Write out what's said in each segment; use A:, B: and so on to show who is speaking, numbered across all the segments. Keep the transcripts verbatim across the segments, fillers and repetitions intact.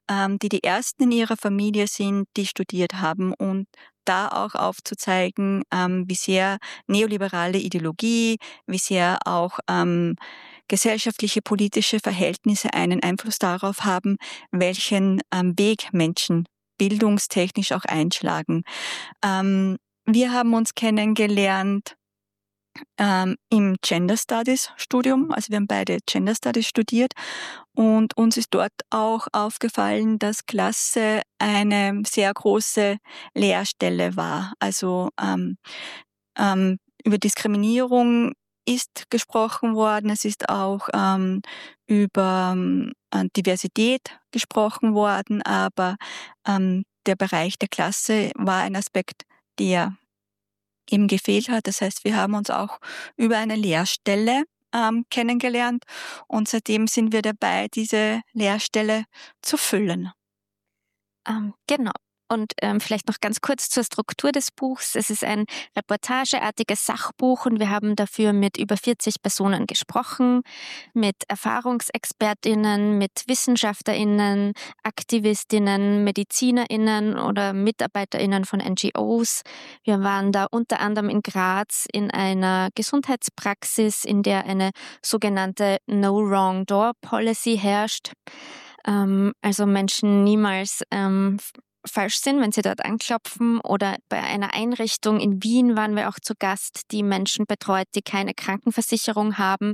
A: ähm, die die Ersten in ihrer Familie sind, die studiert haben und da auch aufzuzeigen, ähm, wie sehr neoliberale Ideologie, wie sehr auch ähm, gesellschaftliche, politische Verhältnisse einen Einfluss darauf haben, welchen ähm, Weg Menschen bildungstechnisch auch einschlagen. Ähm, wir haben uns kennengelernt ähm, im Gender Studies Studium, also wir haben beide Gender Studies studiert und uns ist dort auch aufgefallen, dass Klasse eine sehr große Lehrstelle war. Also ähm, ähm, über Diskriminierung ist gesprochen worden, es ist auch ähm, über ähm, Diversität gesprochen worden, aber ähm, der Bereich der Klasse war ein Aspekt, der eben gefehlt hat. Das heißt, wir haben uns auch über eine Lehrstelle ähm, kennengelernt und seitdem sind wir dabei, diese Lehrstelle zu füllen.
B: Ähm, genau. Und ähm, vielleicht noch ganz kurz zur Struktur des Buchs. Es ist ein reportageartiges Sachbuch und wir haben dafür mit über vierzig Personen gesprochen, mit ErfahrungsexpertInnen, mit WissenschaftlerInnen, AktivistInnen, MedizinerInnen oder MitarbeiterInnen von N G Os. Wir waren da unter anderem in Graz in einer Gesundheitspraxis, in der eine sogenannte No Wrong Door Policy herrscht. Ähm, also Menschen niemals ähm, f- falsch sind, wenn sie dort anklopfen. Oder bei einer Einrichtung in Wien waren wir auch zu Gast, die Menschen betreut, die keine Krankenversicherung haben.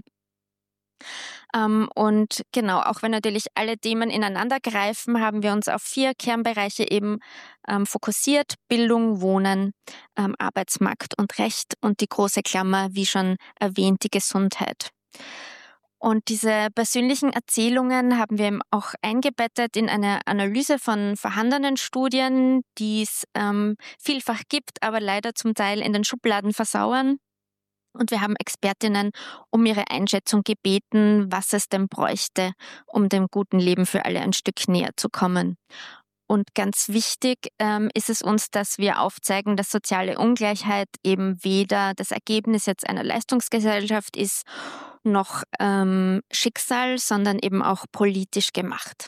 B: Ähm, und genau, auch wenn natürlich alle Themen ineinander greifen, haben wir uns auf vier Kernbereiche eben ähm, fokussiert. Bildung, Wohnen, ähm, Arbeitsmarkt und Recht und die große Klammer, wie schon erwähnt, die Gesundheit. Und diese persönlichen Erzählungen haben wir eben auch eingebettet in eine Analyse von vorhandenen Studien, die es ähm, vielfach gibt, aber leider zum Teil in den Schubladen versauern. Und wir haben Expertinnen um ihre Einschätzung gebeten, was es denn bräuchte, um dem guten Leben für alle ein Stück näher zu kommen. Und ganz wichtig ähm, ist es uns, dass wir aufzeigen, dass soziale Ungleichheit eben weder das Ergebnis jetzt einer Leistungsgesellschaft ist, noch ähm, Schicksal, sondern eben auch politisch gemacht.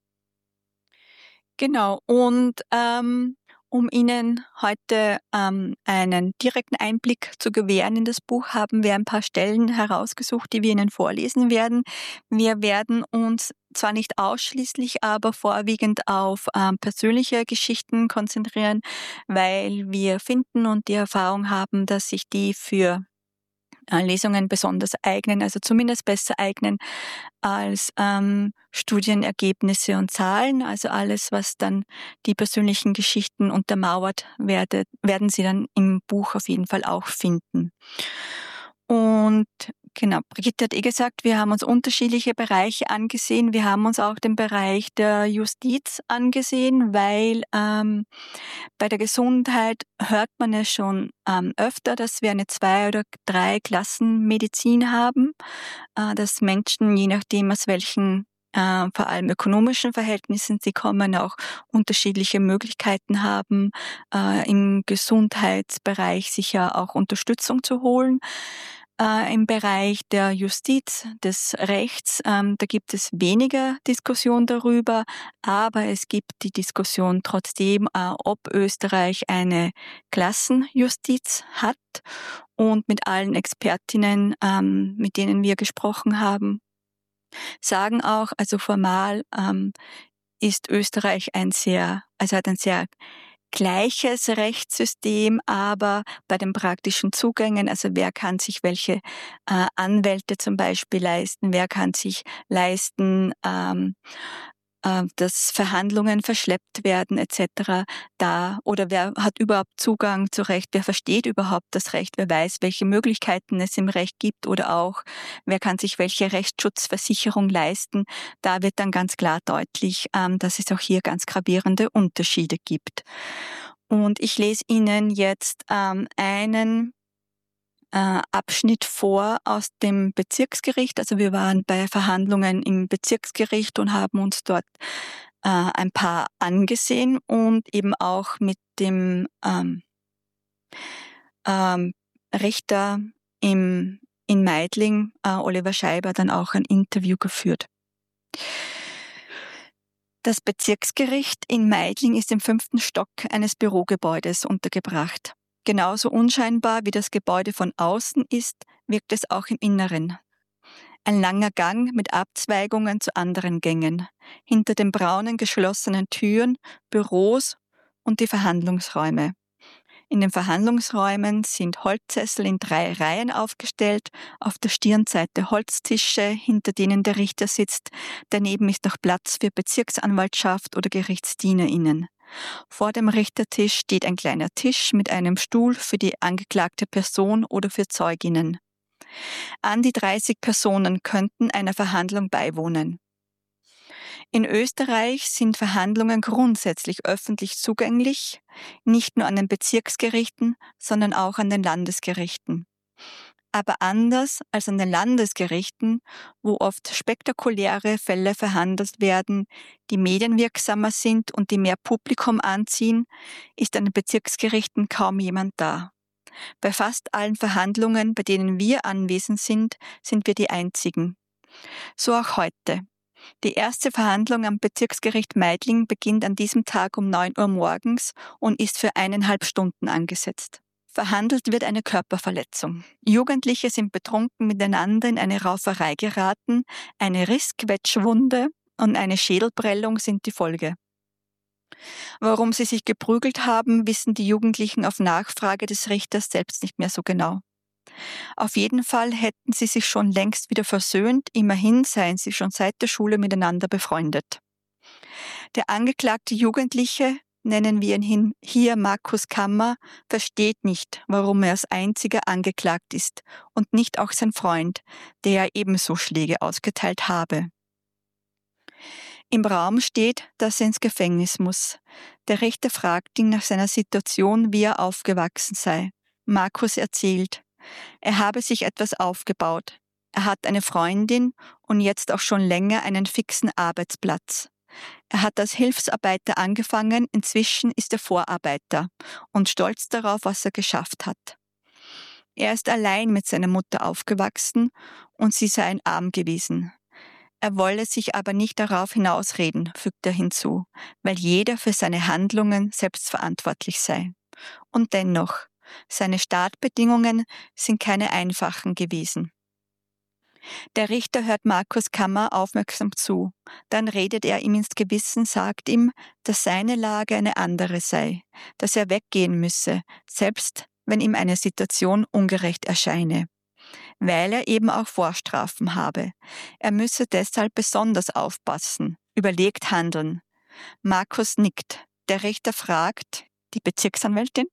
A: Genau, und ähm, um Ihnen heute ähm, einen direkten Einblick zu gewähren in das Buch, haben wir ein paar Stellen herausgesucht, die wir Ihnen vorlesen werden. Wir werden uns zwar nicht ausschließlich, aber vorwiegend auf ähm, persönliche Geschichten konzentrieren, weil wir finden und die Erfahrung haben, dass sich die für äh, Lesungen besonders eignen, also zumindest besser eignen als ähm, Studienergebnisse und Zahlen. Also alles, was dann die persönlichen Geschichten untermauert, werde, werden Sie dann im Buch auf jeden Fall auch finden. Und genau, Brigitte hat eh gesagt, wir haben uns unterschiedliche Bereiche angesehen. Wir haben uns auch den Bereich der Justiz angesehen, weil ähm, bei der Gesundheit hört man es schon ähm, öfter, dass wir eine zwei- oder drei Klassen Medizin haben, äh, dass Menschen, je nachdem aus welchen äh, vor allem ökonomischen Verhältnissen sie kommen, auch unterschiedliche Möglichkeiten haben, äh, im Gesundheitsbereich sicher auch Unterstützung zu holen. Äh, Im Bereich der Justiz, des Rechts, ähm, da gibt es weniger Diskussion darüber, aber es gibt die Diskussion trotzdem, äh, ob Österreich eine Klassenjustiz hat. Und mit allen Expertinnen, ähm, mit denen wir gesprochen haben, sagen auch, also formal ähm, ist Österreich ein sehr, also hat ein sehr gleiches Rechtssystem, aber bei den praktischen Zugängen, also wer kann sich welche äh, Anwälte zum Beispiel leisten, wer kann sich leisten, ähm, äh, dass Verhandlungen verschleppt werden et cetera. Da oder wer hat überhaupt Zugang zu Recht, wer versteht überhaupt das Recht, wer weiß, welche Möglichkeiten es im Recht gibt oder auch wer kann sich welche Rechtsschutzversicherung leisten. Da wird dann ganz klar deutlich, ähm, dass es auch hier ganz gravierende Unterschiede gibt. Und ich lese Ihnen jetzt ähm, einen äh, Abschnitt vor aus dem Bezirksgericht. Also wir waren bei Verhandlungen im Bezirksgericht und haben uns dort äh, ein paar angesehen und eben auch mit dem ähm, ähm, Richter im, in Meidling, äh, Oliver Scheiber, dann auch ein Interview geführt. Das Bezirksgericht in Meidling ist im fünften Stock eines Bürogebäudes untergebracht. Genauso unscheinbar wie das Gebäude von außen ist, wirkt es auch im Inneren. Ein langer Gang mit Abzweigungen zu anderen Gängen. Hinter den braunen geschlossenen Türen Büros und die Verhandlungsräume. In den Verhandlungsräumen sind Holzsessel in drei Reihen aufgestellt, auf der Stirnseite Holztische, hinter denen der Richter sitzt. Daneben ist noch Platz für Bezirksanwaltschaft oder GerichtsdienerInnen. Vor dem Richtertisch steht ein kleiner Tisch mit einem Stuhl für die angeklagte Person oder für Zeuginnen. An die dreißig Personen könnten einer Verhandlung beiwohnen. In Österreich sind Verhandlungen grundsätzlich öffentlich zugänglich, nicht nur an den Bezirksgerichten, sondern auch an den Landesgerichten. Aber anders als an den Landesgerichten, wo oft spektakuläre Fälle verhandelt werden, die medienwirksamer sind und die mehr Publikum anziehen, ist an den Bezirksgerichten kaum jemand da. Bei fast allen Verhandlungen, bei denen wir anwesend sind, sind wir die Einzigen. So auch heute. Die erste Verhandlung am Bezirksgericht Meidling beginnt an diesem Tag um neun Uhr morgens und ist für eineinhalb Stunden angesetzt. Verhandelt wird eine Körperverletzung. Jugendliche sind betrunken miteinander in eine Rauferei geraten, eine Rissquetschwunde und eine Schädelprellung sind die Folge. Warum sie sich geprügelt haben, wissen die Jugendlichen auf Nachfrage des Richters selbst nicht mehr so genau. Auf jeden Fall hätten sie sich schon längst wieder versöhnt, immerhin seien sie schon seit der Schule miteinander befreundet. Der angeklagte Jugendliche, nennen wir ihn hier Markus Kammer, versteht nicht, warum er als einziger angeklagt ist und nicht auch sein Freund, der ebenso Schläge ausgeteilt habe. Im Raum steht, dass er ins Gefängnis muss. Der Richter fragt ihn nach seiner Situation, wie er aufgewachsen sei. Markus erzählt, er habe sich etwas aufgebaut. Er hat eine Freundin und jetzt auch schon länger einen fixen Arbeitsplatz. Er hat als Hilfsarbeiter angefangen, inzwischen ist er Vorarbeiter und stolz darauf, was er geschafft hat. Er ist allein mit seiner Mutter aufgewachsen und sie sei ein Arm gewesen. Er wolle sich aber nicht darauf hinausreden, fügt er hinzu, weil jeder für seine Handlungen selbst verantwortlich sei. Und dennoch, seine Startbedingungen sind keine einfachen gewesen. Der Richter hört Markus Kammer aufmerksam zu. Dann redet er ihm ins Gewissen, sagt ihm, dass seine Lage eine andere sei, dass er weggehen müsse, selbst wenn ihm eine Situation ungerecht erscheine, weil er eben auch Vorstrafen habe. Er müsse deshalb besonders aufpassen, überlegt handeln. Markus nickt. Der Richter fragt die Bezirksanwältin,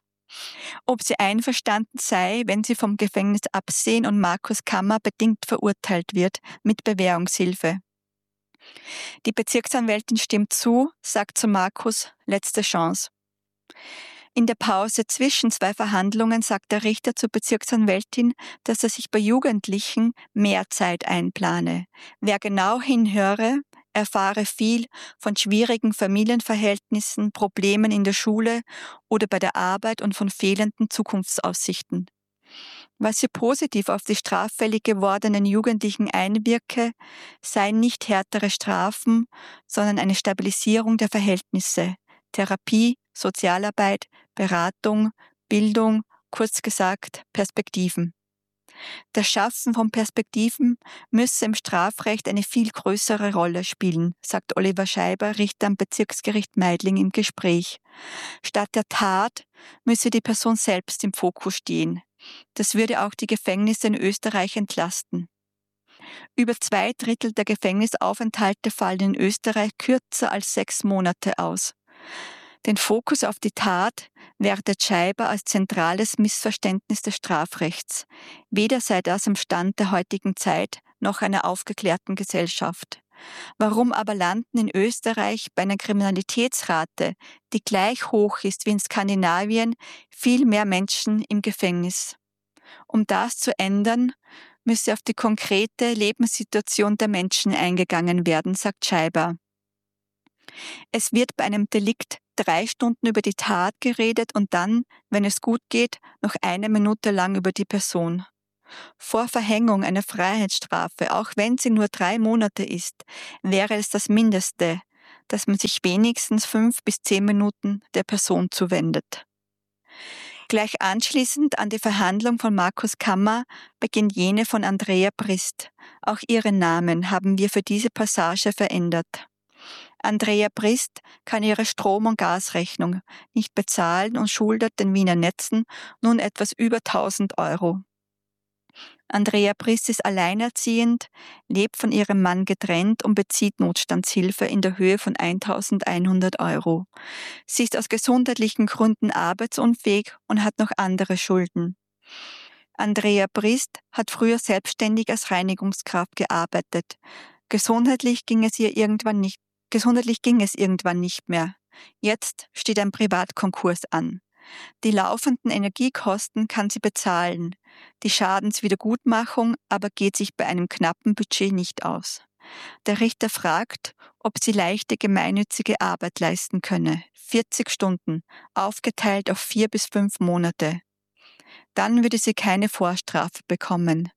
A: ob sie einverstanden sei, wenn sie vom Gefängnis absehen und Markus Kammer bedingt verurteilt wird mit Bewährungshilfe. Die Bezirksanwältin stimmt zu, sagt zu Markus, letzte Chance. In der Pause zwischen zwei Verhandlungen sagt der Richter zur Bezirksanwältin, dass er sich bei Jugendlichen mehr Zeit einplane. Wer genau hinhöre, erfahre viel von schwierigen Familienverhältnissen, Problemen in der Schule oder bei der Arbeit und von fehlenden Zukunftsaussichten. Was hier positiv auf die straffällig gewordenen Jugendlichen einwirke, seien nicht härtere Strafen, sondern eine Stabilisierung der Verhältnisse, Therapie, Sozialarbeit, Beratung, Bildung, kurz gesagt Perspektiven. Das Schaffen von Perspektiven müsse im Strafrecht eine viel größere Rolle spielen, sagt Oliver Scheiber, Richter am Bezirksgericht Meidling im Gespräch. Statt der Tat müsse die Person selbst im Fokus stehen. Das würde auch die Gefängnisse in Österreich entlasten. Über zwei Drittel der Gefängnisaufenthalte fallen in Österreich kürzer als sechs Monate aus. Den Fokus auf die Tat wertet Scheiber als zentrales Missverständnis des Strafrechts. Weder sei das am Stand der heutigen Zeit noch einer aufgeklärten Gesellschaft. Warum aber landen in Österreich bei einer Kriminalitätsrate, die gleich hoch ist wie in Skandinavien, viel mehr Menschen im Gefängnis? Um das zu ändern, müsse auf die konkrete Lebenssituation der Menschen eingegangen werden, sagt Scheiber. Es wird bei einem Delikt drei Stunden über die Tat geredet und dann, wenn es gut geht, noch eine Minute lang über die Person. Vor Verhängung einer Freiheitsstrafe, auch wenn sie nur drei Monate ist, wäre es das Mindeste, dass man sich wenigstens fünf bis zehn Minuten der Person zuwendet. Gleich anschließend an die Verhandlung von Markus Kammer beginnt jene von Andrea Brist. Auch ihren Namen haben wir für diese Passage verändert. Andrea Brist kann ihre Strom- und Gasrechnung nicht bezahlen und schuldet den Wiener Netzen nun etwas über tausend Euro. Andrea Brist ist alleinerziehend, lebt von ihrem Mann getrennt und bezieht Notstandshilfe in der Höhe von eintausendeinhundert Euro. Sie ist aus gesundheitlichen Gründen arbeitsunfähig und hat noch andere Schulden. Andrea Brist hat früher selbstständig als Reinigungskraft gearbeitet. Gesundheitlich ging es ihr irgendwann nicht, gesundheitlich ging es irgendwann nicht mehr. Jetzt steht ein Privatkonkurs an. Die laufenden Energiekosten kann sie bezahlen. Die Schadenswiedergutmachung aber geht sich bei einem knappen Budget nicht aus. Der Richter fragt, ob sie leichte gemeinnützige Arbeit leisten könne. vierzig Stunden, aufgeteilt auf vier bis fünf Monate. Dann würde sie keine Vorstrafe bekommen.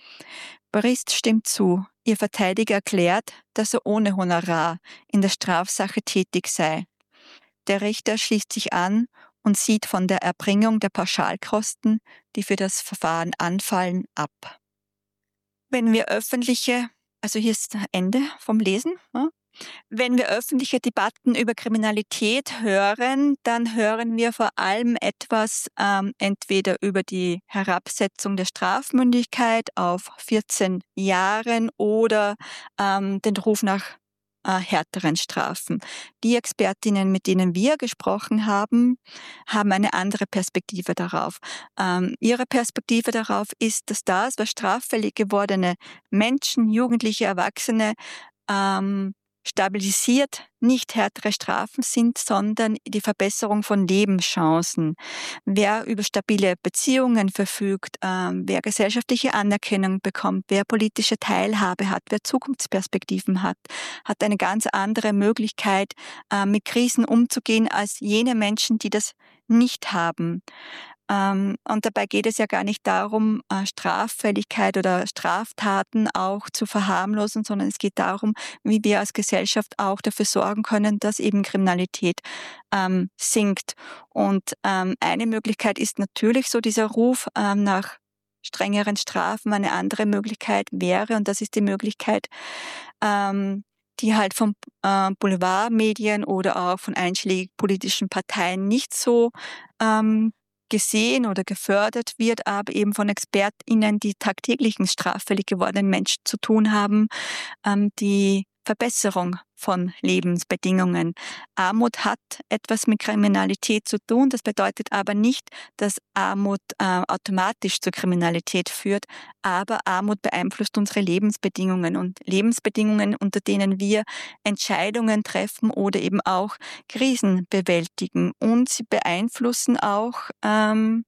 A: Brist stimmt zu. Ihr Verteidiger erklärt, dass er ohne Honorar in der Strafsache tätig sei. Der Richter schließt sich an und sieht von der Erbringung der Pauschalkosten, die für das Verfahren anfallen, ab. Wenn wir öffentliche, also hier ist das Ende vom Lesen, ja? Wenn wir öffentliche Debatten über Kriminalität hören, dann hören wir vor allem etwas ähm, entweder über die Herabsetzung der Strafmündigkeit auf vierzehn Jahren oder ähm, den Ruf nach äh, härteren Strafen. Die Expertinnen, mit denen wir gesprochen haben, haben eine andere Perspektive darauf. Ähm, ihre Perspektive darauf ist, dass das, was straffällig gewordene Menschen, Jugendliche, Erwachsene ähm, stabilisiert, nicht härtere Strafen sind, sondern die Verbesserung von Lebenschancen. Wer über stabile Beziehungen verfügt, ähm, wer gesellschaftliche Anerkennung bekommt, wer politische Teilhabe hat, wer Zukunftsperspektiven hat, hat eine ganz andere Möglichkeit, äh, mit Krisen umzugehen als jene Menschen, die das nicht haben. Ähm, und dabei geht es ja gar nicht darum, äh, Straffälligkeit oder Straftaten auch zu verharmlosen, sondern es geht darum, wie wir als Gesellschaft auch dafür sorgen können, dass eben Kriminalität ähm, sinkt. Und ähm, eine Möglichkeit ist natürlich so dieser Ruf ähm, nach strengeren Strafen. Eine andere Möglichkeit wäre, und das ist die Möglichkeit, ähm, die halt von äh, Boulevardmedien oder auch von einschlägigen politischen Parteien nicht so ähm, gesehen oder gefördert wird, aber eben von ExpertInnen, die tagtäglich mit straffällig gewordenen Menschen zu tun haben, ähm, die Verbesserung von Lebensbedingungen. Armut hat etwas mit Kriminalität zu tun. Das bedeutet aber nicht, dass Armut äh, automatisch zur Kriminalität führt, aber Armut beeinflusst unsere Lebensbedingungen und Lebensbedingungen, unter denen wir Entscheidungen treffen oder eben auch Krisen bewältigen. Und sie beeinflussen auch ähm,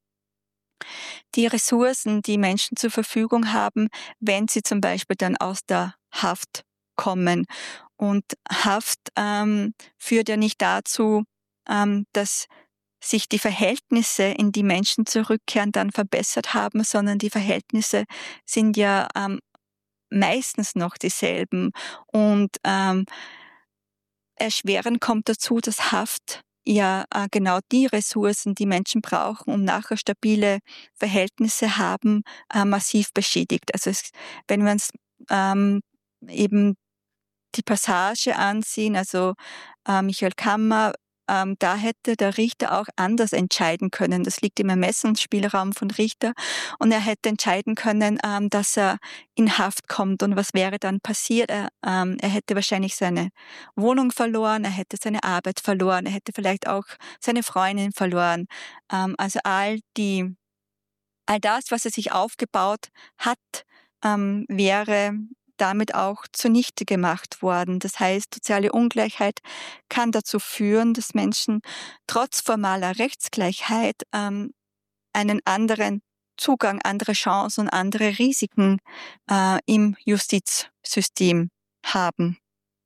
A: die Ressourcen, die Menschen zur Verfügung haben, wenn sie zum Beispiel dann aus der Haft kommen. Und Haft ähm, führt ja nicht dazu, ähm, dass sich die Verhältnisse, in die Menschen zurückkehren, dann verbessert haben, sondern die Verhältnisse sind ja ähm, meistens noch dieselben. Und ähm, erschwerend kommt dazu, dass Haft ja äh, genau die Ressourcen, die Menschen brauchen, um nachher stabile Verhältnisse haben, äh, massiv beschädigt. Also es, wenn wir uns ähm, eben die Passage ansehen, also äh, Michael Kammer, ähm, da hätte der Richter auch anders entscheiden können. Das liegt im Ermessensspielraum von Richter. Und er hätte entscheiden können, ähm, dass er in Haft kommt. Und was wäre dann passiert? Er, ähm, er hätte wahrscheinlich seine Wohnung verloren, er hätte seine Arbeit verloren, er hätte vielleicht auch seine Freundin verloren. Ähm, also all die, all das, was er sich aufgebaut hat, ähm, wäre damit auch zunichte gemacht worden. Das heißt, soziale Ungleichheit kann dazu führen, dass Menschen trotz formaler Rechtsgleichheit ähm, einen anderen Zugang, andere Chancen und andere Risiken äh, im Justizsystem haben.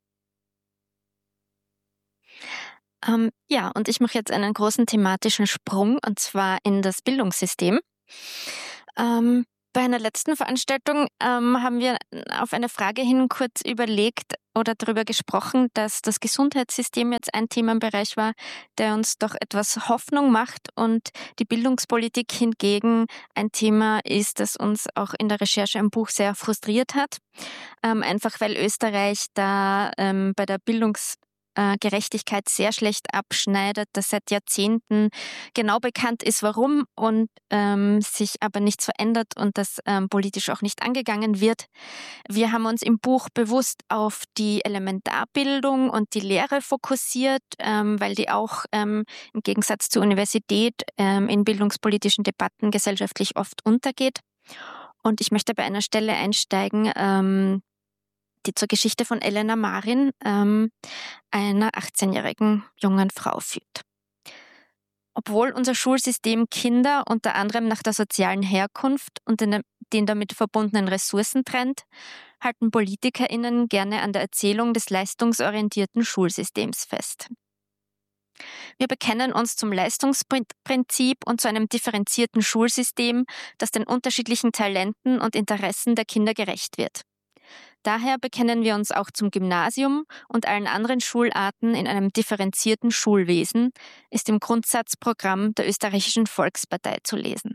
B: Ähm, ja, und ich mache jetzt einen großen thematischen Sprung, und zwar in das Bildungssystem. Ähm, Bei einer letzten Veranstaltung ähm, haben wir auf eine Frage hin kurz überlegt, oder darüber gesprochen, dass das Gesundheitssystem jetzt ein Themenbereich war, der uns doch etwas Hoffnung macht und die Bildungspolitik hingegen ein Thema ist, das uns auch in der Recherche am Buch sehr frustriert hat. Ähm, einfach weil Österreich da ähm, bei der Bildungs äh, Gerechtigkeit sehr schlecht abschneidet, dass seit Jahrzehnten genau bekannt ist, warum und ähm, sich aber nichts verändert und das ähm, politisch auch nicht angegangen wird. Wir haben uns im Buch bewusst auf die Elementarbildung und die Lehre fokussiert, ähm, weil die auch ähm, im Gegensatz zur Universität ähm, in bildungspolitischen Debatten gesellschaftlich oft untergeht. Und ich möchte bei einer Stelle einsteigen, ähm, die zur Geschichte von Elena Marin, ähm, einer achtzehnjährigen jungen Frau führt. Obwohl unser Schulsystem Kinder unter anderem nach der sozialen Herkunft und den, den damit verbundenen Ressourcen trennt, halten PolitikerInnen gerne an der Erzählung des leistungsorientierten Schulsystems fest. Wir bekennen uns zum Leistungsprinzip und zu einem differenzierten Schulsystem, das den unterschiedlichen Talenten und Interessen der Kinder gerecht wird. Daher bekennen wir uns auch zum Gymnasium und allen anderen Schularten in einem differenzierten Schulwesen, ist im Grundsatzprogramm der Österreichischen Volkspartei zu lesen.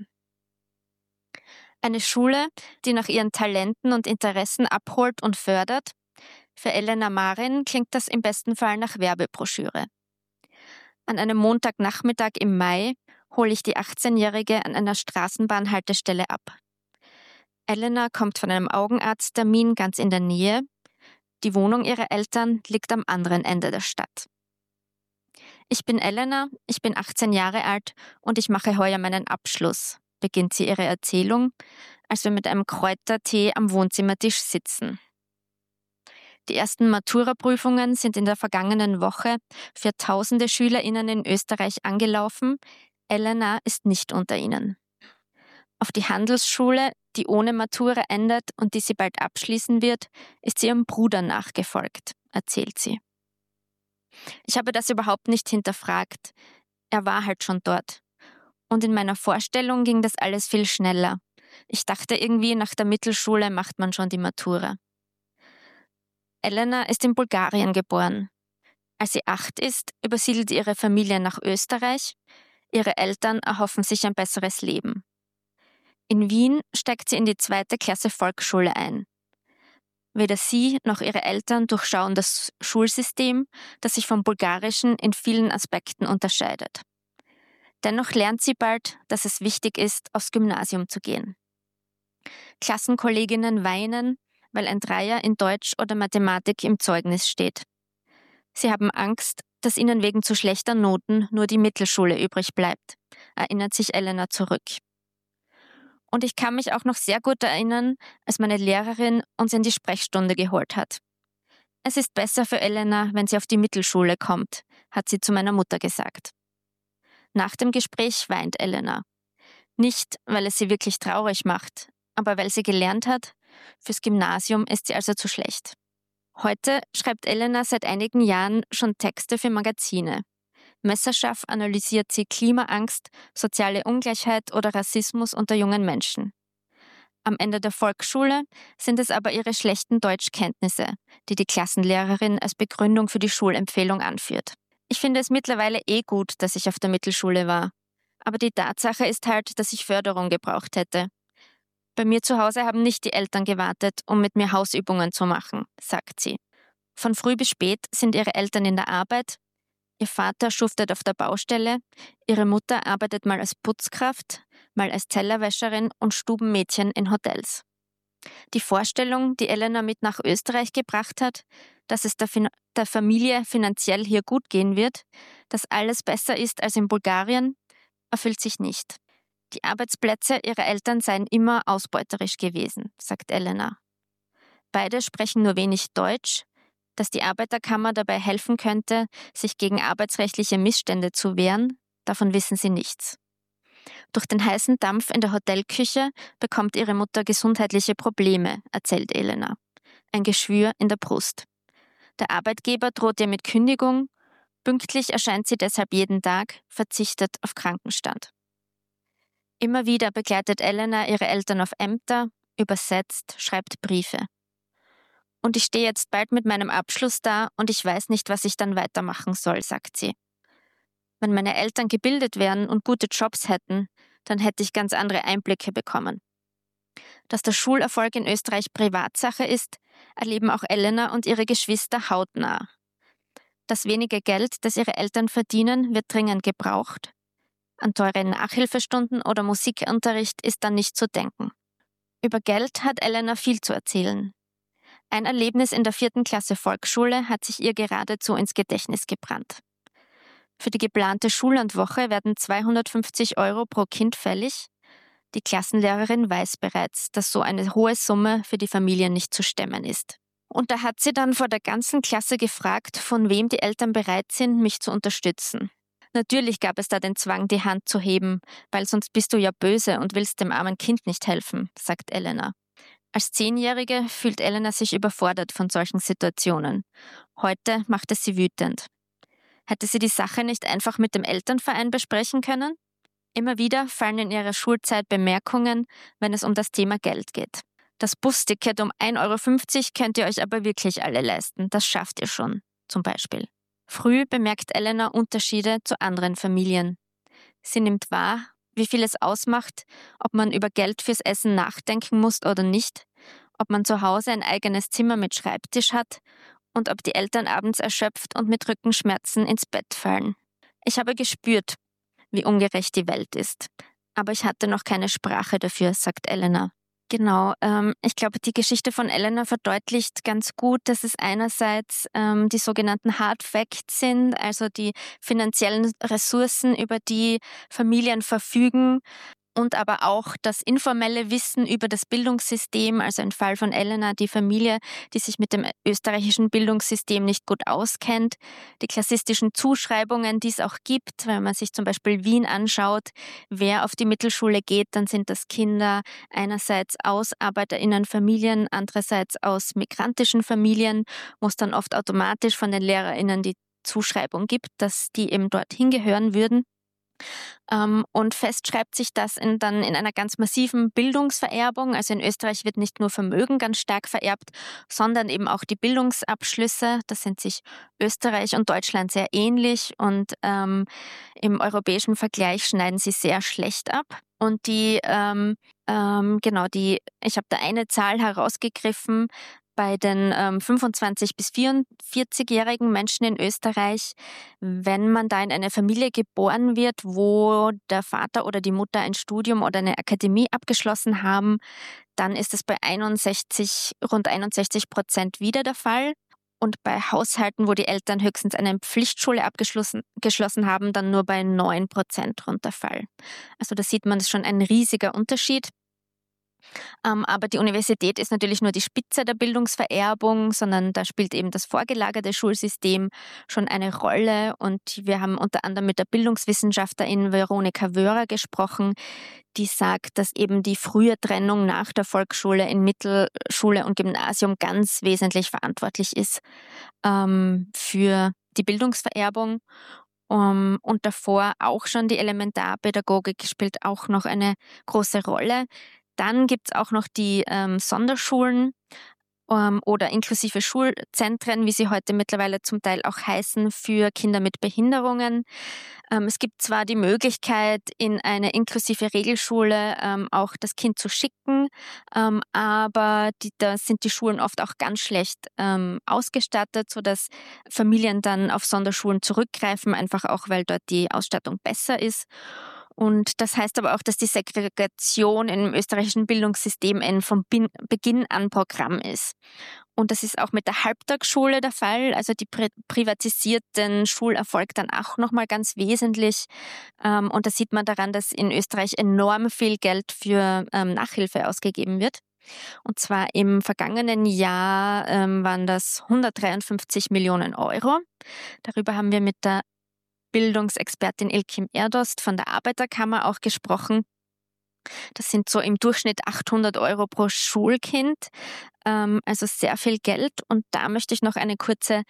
B: Eine Schule, die nach ihren Talenten und Interessen abholt und fördert. Für Elena Marin klingt das im besten Fall nach Werbebroschüre. An einem Montagnachmittag im Mai hole ich die achtzehnjährige an einer Straßenbahnhaltestelle ab. Elena kommt von einem Augenarzttermin ganz in der Nähe. Die Wohnung ihrer Eltern liegt am anderen Ende der Stadt. Ich bin Elena, ich bin achtzehn Jahre alt und ich mache heuer meinen Abschluss, beginnt sie ihre Erzählung, als wir mit einem Kräutertee am Wohnzimmertisch sitzen. Die ersten Matura-Prüfungen sind in der vergangenen Woche für tausende SchülerInnen in Österreich angelaufen. Elena ist nicht unter ihnen. Auf die Handelsschule, die ohne Matura endet und die sie bald abschließen wird, ist sie ihrem Bruder nachgefolgt, erzählt sie. Ich habe das überhaupt nicht hinterfragt. Er war halt schon dort. Und in meiner Vorstellung ging das alles viel schneller. Ich dachte irgendwie, nach der Mittelschule macht man schon die Matura. Elena ist in Bulgarien geboren. Als sie acht ist, übersiedelt ihre Familie nach Österreich. Ihre Eltern erhoffen sich ein besseres Leben. In Wien steigt sie in die zweite Klasse Volksschule ein. Weder sie noch ihre Eltern durchschauen das Schulsystem, das sich vom bulgarischen in vielen Aspekten unterscheidet. Dennoch lernt sie bald, dass es wichtig ist, aufs Gymnasium zu gehen. Klassenkolleginnen weinen, weil ein Dreier in Deutsch oder Mathematik im Zeugnis steht. Sie haben Angst, dass ihnen wegen zu schlechter Noten nur die Mittelschule übrig bleibt, erinnert sich Elena zurück. Und ich kann mich auch noch sehr gut erinnern, als meine Lehrerin uns in die Sprechstunde geholt hat. Es ist besser für Elena, wenn sie auf die Mittelschule kommt, hat sie zu meiner Mutter gesagt. Nach dem Gespräch weint Elena. Nicht, weil es sie wirklich traurig macht, aber weil sie gelernt hat, fürs Gymnasium ist sie also zu schlecht. Heute schreibt Elena seit einigen Jahren schon Texte für Magazine. Messerscharf analysiert sie Klimaangst, soziale Ungleichheit oder Rassismus unter jungen Menschen. Am Ende der Volksschule sind es aber ihre schlechten Deutschkenntnisse, die die Klassenlehrerin als Begründung für die Schulempfehlung anführt. Ich finde es mittlerweile eh gut, dass ich auf der Mittelschule war. Aber die Tatsache ist halt, dass ich Förderung gebraucht hätte. Bei mir zu Hause haben nicht die Eltern gewartet, um mit mir Hausübungen zu machen, sagt sie. Von früh bis spät sind ihre Eltern in der Arbeit. Ihr Vater schuftet auf der Baustelle, ihre Mutter arbeitet mal als Putzkraft, mal als Tellerwäscherin und Stubenmädchen in Hotels. Die Vorstellung, die Elena mit nach Österreich gebracht hat, dass es der, fin- der Familie finanziell hier gut gehen wird, dass alles besser ist als in Bulgarien, erfüllt sich nicht. Die Arbeitsplätze ihrer Eltern seien immer ausbeuterisch gewesen, sagt Elena. Beide sprechen nur wenig Deutsch. Dass die Arbeiterkammer dabei helfen könnte, sich gegen arbeitsrechtliche Missstände zu wehren, davon wissen sie nichts. Durch den heißen Dampf in der Hotelküche bekommt ihre Mutter gesundheitliche Probleme, erzählt Elena. Ein Geschwür in der Brust. Der Arbeitgeber droht ihr mit Kündigung. Pünktlich erscheint sie deshalb jeden Tag, verzichtet auf Krankenstand. Immer wieder begleitet Elena ihre Eltern auf Ämter, übersetzt, schreibt Briefe. Und ich stehe jetzt bald mit meinem Abschluss da und ich weiß nicht, was ich dann weitermachen soll, sagt sie. Wenn meine Eltern gebildet wären und gute Jobs hätten, dann hätte ich ganz andere Einblicke bekommen. Dass der Schulerfolg in Österreich Privatsache ist, erleben auch Elena und ihre Geschwister hautnah. Das wenige Geld, das ihre Eltern verdienen, wird dringend gebraucht. An teure Nachhilfestunden oder Musikunterricht ist dann nicht zu denken. Über Geld hat Elena viel zu erzählen. Ein Erlebnis in der vierten Klasse Volksschule hat sich ihr geradezu ins Gedächtnis gebrannt. Für die geplante Schullandwoche werden zweihundertfünfzig Euro pro Kind fällig. Die Klassenlehrerin weiß bereits, dass so eine hohe Summe für die Familie nicht zu stemmen ist. Und da hat sie dann vor der ganzen Klasse gefragt, von wem die Eltern bereit sind, mich zu unterstützen. Natürlich gab es da den Zwang, die Hand zu heben, weil sonst bist du ja böse und willst dem armen Kind nicht helfen, sagt Elena. Als Zehnjährige fühlt Elena sich überfordert von solchen Situationen. Heute macht es sie wütend. Hätte sie die Sache nicht einfach mit dem Elternverein besprechen können? Immer wieder fallen in ihrer Schulzeit Bemerkungen, wenn es um das Thema Geld geht. Das Busticket um ein Euro fünfzig könnt ihr euch aber wirklich alle leisten. Das schafft ihr schon, zum Beispiel. Früh bemerkt Elena Unterschiede zu anderen Familien. Sie nimmt wahr, wie viel es ausmacht, ob man über Geld fürs Essen nachdenken muss oder nicht, ob man zu Hause ein eigenes Zimmer mit Schreibtisch hat und ob die Eltern abends erschöpft und mit Rückenschmerzen ins Bett fallen. Ich habe gespürt, wie ungerecht die Welt ist. Aber ich hatte noch keine Sprache dafür, sagt Elena. Genau, ähm, ich glaube, die Geschichte von Elena verdeutlicht ganz gut, dass es einerseits ähm, die sogenannten Hard Facts sind, also die finanziellen Ressourcen, über die Familien verfügen, und aber auch das informelle Wissen über das Bildungssystem, also im Fall von Elena, die Familie, die sich mit dem österreichischen Bildungssystem nicht gut auskennt, die klassistischen Zuschreibungen, die es auch gibt, wenn man sich zum Beispiel Wien anschaut, wer auf die Mittelschule geht, dann sind das Kinder einerseits aus ArbeiterInnenfamilien, andererseits aus migrantischen Familien, wo es dann oft automatisch von den LehrerInnen die Zuschreibung gibt, dass die eben dorthin gehören würden. Ähm, und fest schreibt sich das in, dann in einer ganz massiven Bildungsvererbung. Also in Österreich wird nicht nur Vermögen ganz stark vererbt, sondern eben auch die Bildungsabschlüsse. Da sind sich Österreich und Deutschland sehr ähnlich und ähm, im europäischen Vergleich schneiden sie sehr schlecht ab. Und die, ähm, ähm, genau, die, ich habe da eine Zahl herausgegriffen. Bei den ähm, fünfundzwanzig- bis vierundvierzigjährigen Menschen in Österreich, wenn man da in eine Familie geboren wird, wo der Vater oder die Mutter ein Studium oder eine Akademie abgeschlossen haben, dann ist es bei einundsechzig, rund einundsechzig Prozent wieder der Fall. Und bei Haushalten, wo die Eltern höchstens eine Pflichtschule abgeschlossen geschlossen haben, dann nur bei neun Prozent rund der Fall. Also da sieht man, das ist schon ein riesiger Unterschied. Ähm, aber die Universität ist natürlich nur die Spitze der Bildungsvererbung, sondern da spielt eben das vorgelagerte Schulsystem schon eine Rolle. Und wir haben unter anderem mit der Bildungswissenschaftlerin Veronika Wörer gesprochen, die sagt, dass eben die frühe Trennung nach der Volksschule in Mittelschule und Gymnasium ganz wesentlich verantwortlich ist ähm, für die Bildungsvererbung. Um, und davor auch schon die Elementarpädagogik spielt auch noch eine große Rolle. Dann gibt es auch noch die ähm, Sonderschulen ähm, oder inklusive Schulzentren, wie sie heute mittlerweile zum Teil auch heißen, für Kinder mit Behinderungen. Ähm, es gibt zwar die Möglichkeit, in eine inklusive Regelschule ähm, auch das Kind zu schicken, ähm, aber die, da sind die Schulen oft auch ganz schlecht ähm, ausgestattet, sodass Familien dann auf Sonderschulen zurückgreifen, einfach auch, weil dort die Ausstattung besser ist. Und das heißt aber auch, dass die Segregation im österreichischen Bildungssystem ein von Beginn an Programm ist. Und das ist auch mit der Halbtagsschule der Fall. Also die pri- privatisierten Schulerfolg dann auch nochmal ganz wesentlich. Ähm, und da sieht man daran, dass in Österreich enorm viel Geld für ähm, Nachhilfe ausgegeben wird. Und zwar im vergangenen Jahr ähm, waren das hundertdreiundfünfzig Millionen Euro. Darüber haben wir mit der Bildungsexpertin Ilkim Erdost von der Arbeiterkammer auch gesprochen. Das sind so im Durchschnitt achthundert Euro pro Schulkind, ähm, also sehr viel Geld. Und da möchte ich noch eine kurze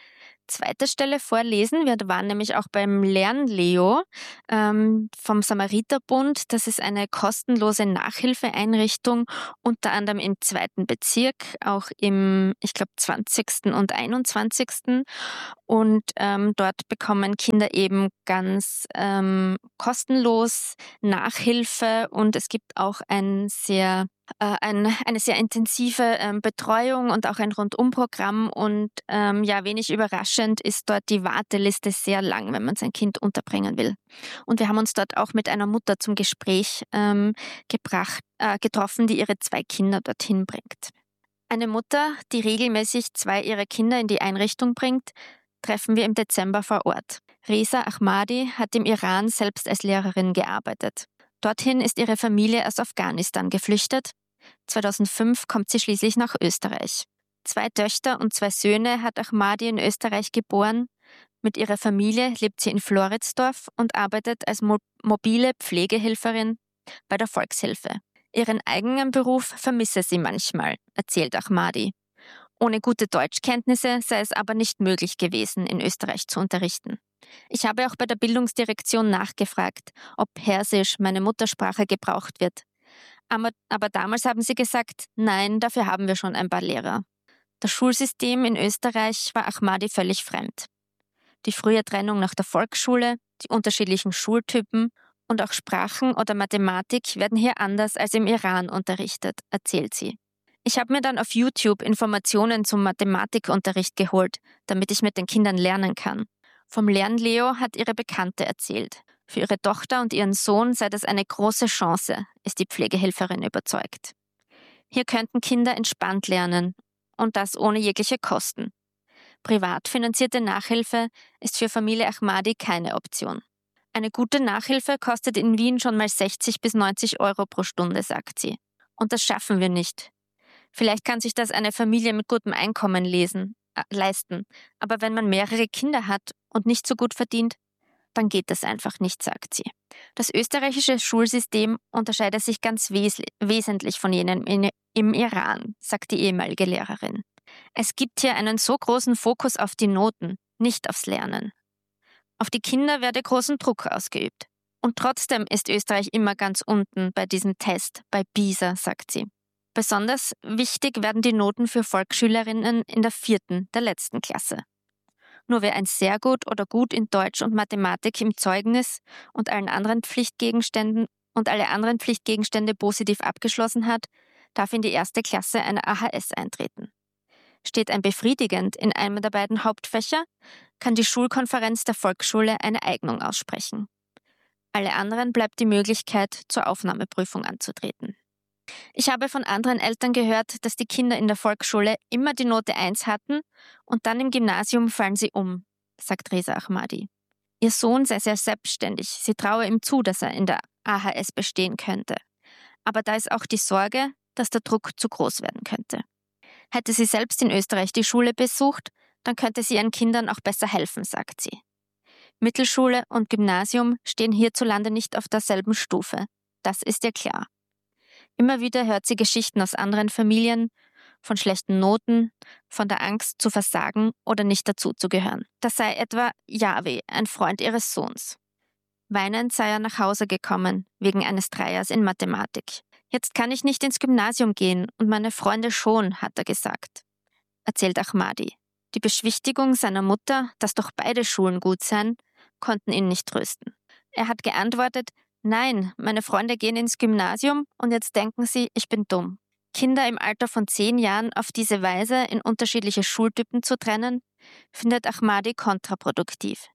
B: zweite Stelle vorlesen. Wir waren nämlich auch beim Lernleo ähm, vom Samariterbund. Das ist eine kostenlose Nachhilfeeinrichtung, unter anderem im zweiten Bezirk, auch im, ich glaube, zwanzigsten und einundzwanzigsten Und ähm, dort bekommen Kinder eben ganz ähm, kostenlos Nachhilfe und es gibt auch ein sehr Äh, ein, eine sehr intensive ähm, Betreuung und auch ein Rundumprogramm. Und ähm, ja, wenig überraschend ist dort die Warteliste sehr lang, wenn man sein Kind unterbringen will. Und wir haben uns dort auch mit einer Mutter zum Gespräch ähm, gebracht, äh, getroffen, die ihre zwei Kinder dorthin bringt. Eine Mutter, die regelmäßig zwei ihrer Kinder in die Einrichtung bringt, treffen wir im Dezember vor Ort. Reza Ahmadi hat im Iran selbst als Lehrerin gearbeitet. Dorthin ist ihre Familie aus Afghanistan geflüchtet. zweitausendfünf kommt sie schließlich nach Österreich. Zwei Töchter und zwei Söhne hat Ahmadi in Österreich geboren. Mit ihrer Familie lebt sie in Floridsdorf und arbeitet als mo- mobile Pflegehelferin bei der Volkshilfe. Ihren eigenen Beruf vermisse sie manchmal, erzählt Ahmadi. Ohne gute Deutschkenntnisse sei es aber nicht möglich gewesen, in Österreich zu unterrichten. Ich habe auch bei der Bildungsdirektion nachgefragt, ob Persisch, meine Muttersprache, gebraucht wird. Aber, aber damals haben sie gesagt, nein, dafür haben wir schon ein paar Lehrer. Das Schulsystem in Österreich war Ahmadi völlig fremd. Die frühe Trennung nach der Volksschule, die unterschiedlichen Schultypen und auch Sprachen oder Mathematik werden hier anders als im Iran unterrichtet, erzählt sie. Ich habe mir dann auf YouTube Informationen zum Mathematikunterricht geholt, damit ich mit den Kindern lernen kann. Vom Lernleo hat ihre Bekannte erzählt. Für ihre Tochter und ihren Sohn sei das eine große Chance, ist die Pflegehelferin überzeugt. Hier könnten Kinder entspannt lernen und das ohne jegliche Kosten. Privat finanzierte Nachhilfe ist für Familie Ahmadi keine Option. Eine gute Nachhilfe kostet in Wien schon mal sechzig bis neunzig Euro pro Stunde, sagt sie. Und das schaffen wir nicht. Vielleicht kann sich das eine Familie mit gutem Einkommen lesen, äh, leisten. Aber wenn man mehrere Kinder hat und nicht so gut verdient, dann geht das einfach nicht, sagt sie. Das österreichische Schulsystem unterscheidet sich ganz wes- wesentlich von jenem in, im Iran, sagt die ehemalige Lehrerin. Es gibt hier einen so großen Fokus auf die Noten, nicht aufs Lernen. Auf die Kinder werde großen Druck ausgeübt. Und trotzdem ist Österreich immer ganz unten bei diesem Test, bei PISA, sagt sie. Besonders wichtig werden die Noten für Volksschülerinnen in der vierten, der letzten Klasse. Nur wer ein sehr gut oder gut in Deutsch und Mathematik im Zeugnis und allen anderen Pflichtgegenständen und alle anderen Pflichtgegenstände positiv abgeschlossen hat, darf in die erste Klasse einer A H S eintreten. Steht ein befriedigend in einem der beiden Hauptfächer, kann die Schulkonferenz der Volksschule eine Eignung aussprechen. Alle anderen bleibt die Möglichkeit, zur Aufnahmeprüfung anzutreten. Ich habe von anderen Eltern gehört, dass die Kinder in der Volksschule immer die Note eins hatten und dann im Gymnasium fallen sie um, sagt Reza Ahmadi. Ihr Sohn sei sehr selbstständig, sie traue ihm zu, dass er in der A H S bestehen könnte. Aber da ist auch die Sorge, dass der Druck zu groß werden könnte. Hätte sie selbst in Österreich die Schule besucht, dann könnte sie ihren Kindern auch besser helfen, sagt sie. Mittelschule und Gymnasium stehen hierzulande nicht auf derselben Stufe. Das ist ihr klar. Immer wieder hört sie Geschichten aus anderen Familien, von schlechten Noten, von der Angst zu versagen oder nicht dazuzugehören. Das sei etwa Yahweh, ein Freund ihres Sohns. Weinend sei er nach Hause gekommen, wegen eines Dreiers in Mathematik. Jetzt kann ich nicht ins Gymnasium gehen und meine Freunde schon, hat er gesagt, erzählt Ahmadi. Die Beschwichtigung seiner Mutter, dass doch beide Schulen gut seien, konnten ihn nicht trösten. Er hat geantwortet, nein, meine Freunde gehen ins Gymnasium und jetzt denken sie, ich bin dumm. Kinder im Alter von zehn Jahren auf diese Weise in unterschiedliche Schultypen zu trennen, findet Ahmadi kontraproduktiv.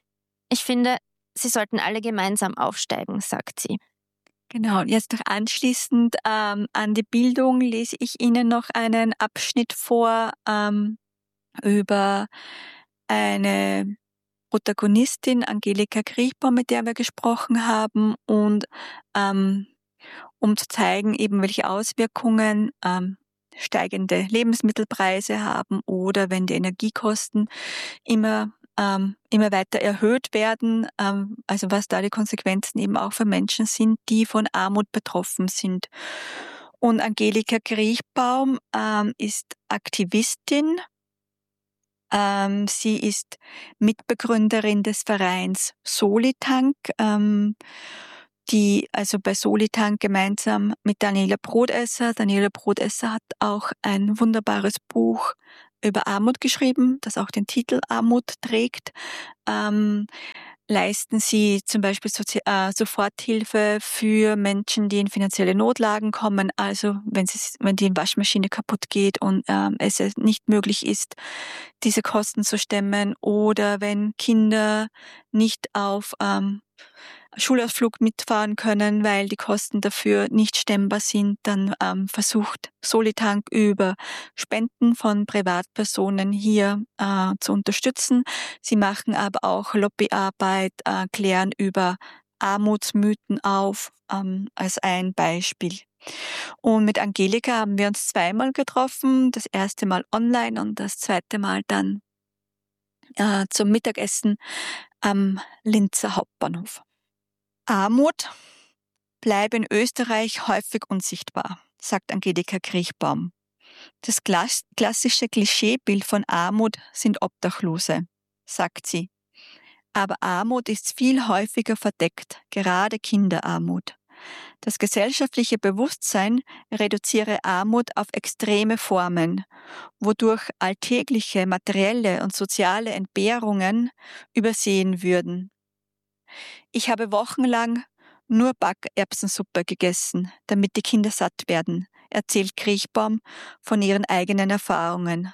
B: Ich finde, sie sollten alle gemeinsam aufsteigen, sagt sie.
A: Genau, jetzt noch anschließend ähm, an die Bildung lese ich Ihnen noch einen Abschnitt vor ähm, über eine Protagonistin, Angelika Kriechbaum, mit der wir gesprochen haben, und ähm, um zu zeigen, eben welche Auswirkungen ähm, steigende Lebensmittelpreise haben oder wenn die Energiekosten immer ähm, immer weiter erhöht werden, ähm, also was da die Konsequenzen eben auch für Menschen sind, die von Armut betroffen sind. Und Angelika Kriechbaum ähm, ist Aktivistin Ähm, sie ist Mitbegründerin des Vereins Solitank, ähm, die also bei Solitank gemeinsam mit Daniela Brodesser. Daniela Brodesser hat auch ein wunderbares Buch über Armut geschrieben, das auch den Titel Armut trägt. Ähm, leisten sie zum Beispiel Sozi- äh, Soforthilfe für Menschen, die in finanzielle Notlagen kommen. Also wenn, sie, wenn die Waschmaschine kaputt geht und ähm, es nicht möglich ist, diese Kosten zu stemmen, oder wenn Kinder nicht auf ähm, Schulausflug mitfahren können, weil die Kosten dafür nicht stemmbar sind, dann ähm, versucht Solitank über Spenden von Privatpersonen hier äh, zu unterstützen. Sie machen aber auch Lobbyarbeit, äh, klären über Armutsmythen auf, ähm, als ein Beispiel. Und mit Angelika haben wir uns zweimal getroffen, das erste Mal online und das zweite Mal dann äh, zum Mittagessen am Linzer Hauptbahnhof. Armut bleibe in Österreich häufig unsichtbar, sagt Angelika Kriechbaum. Das klassische Klischeebild von Armut sind Obdachlose, sagt sie. Aber Armut ist viel häufiger verdeckt, gerade Kinderarmut. Das gesellschaftliche Bewusstsein reduziere Armut auf extreme Formen, wodurch alltägliche materielle und soziale Entbehrungen übersehen würden. Ich habe wochenlang nur Backerbsensuppe gegessen, damit die Kinder satt werden, erzählt Kriechbaum von ihren eigenen Erfahrungen.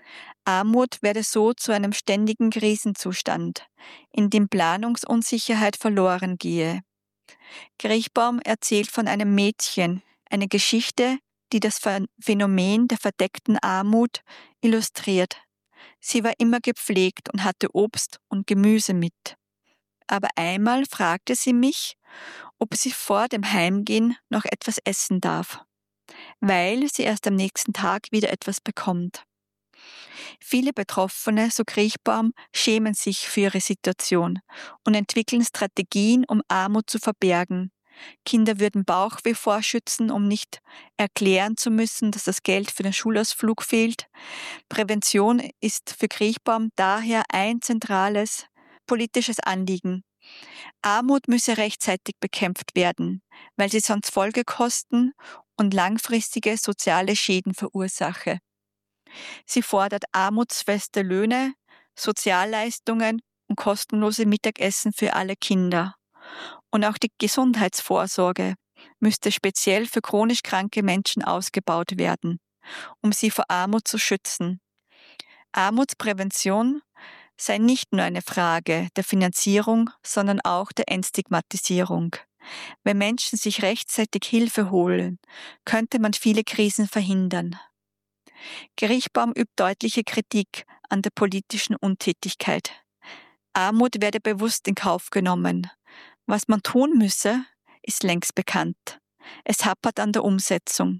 A: Armut werde so zu einem ständigen Krisenzustand, in dem Planungsunsicherheit verloren gehe. Kriechbaum erzählt von einem Mädchen, eine Geschichte, die das Phänomen der verdeckten Armut illustriert. Sie war immer gepflegt und hatte Obst und Gemüse mit. Aber einmal fragte sie mich, ob sie vor dem Heimgehen noch etwas essen darf, weil sie erst am nächsten Tag wieder etwas bekommt. Viele Betroffene, so Kriechbaum, schämen sich für ihre Situation und entwickeln Strategien, um Armut zu verbergen. Kinder würden Bauchweh vorschützen, um nicht erklären zu müssen, dass das Geld für den Schulausflug fehlt. Prävention ist für Kriechbaum daher ein zentrales politisches Anliegen. Armut müsse rechtzeitig bekämpft werden, weil sie sonst Folgekosten und langfristige soziale Schäden verursache. Sie fordert armutsfeste Löhne, Sozialleistungen und kostenlose Mittagessen für alle Kinder. Und auch die Gesundheitsvorsorge müsste speziell für chronisch kranke Menschen ausgebaut werden, um sie vor Armut zu schützen. Armutsprävention sei nicht nur eine Frage der Finanzierung, sondern auch der Entstigmatisierung. Wenn Menschen sich rechtzeitig Hilfe holen, könnte man viele Krisen verhindern. Kriechbaum übt deutliche Kritik an der politischen Untätigkeit. Armut werde bewusst in Kauf genommen. Was man tun müsse, ist längst bekannt. Es hapert an der Umsetzung.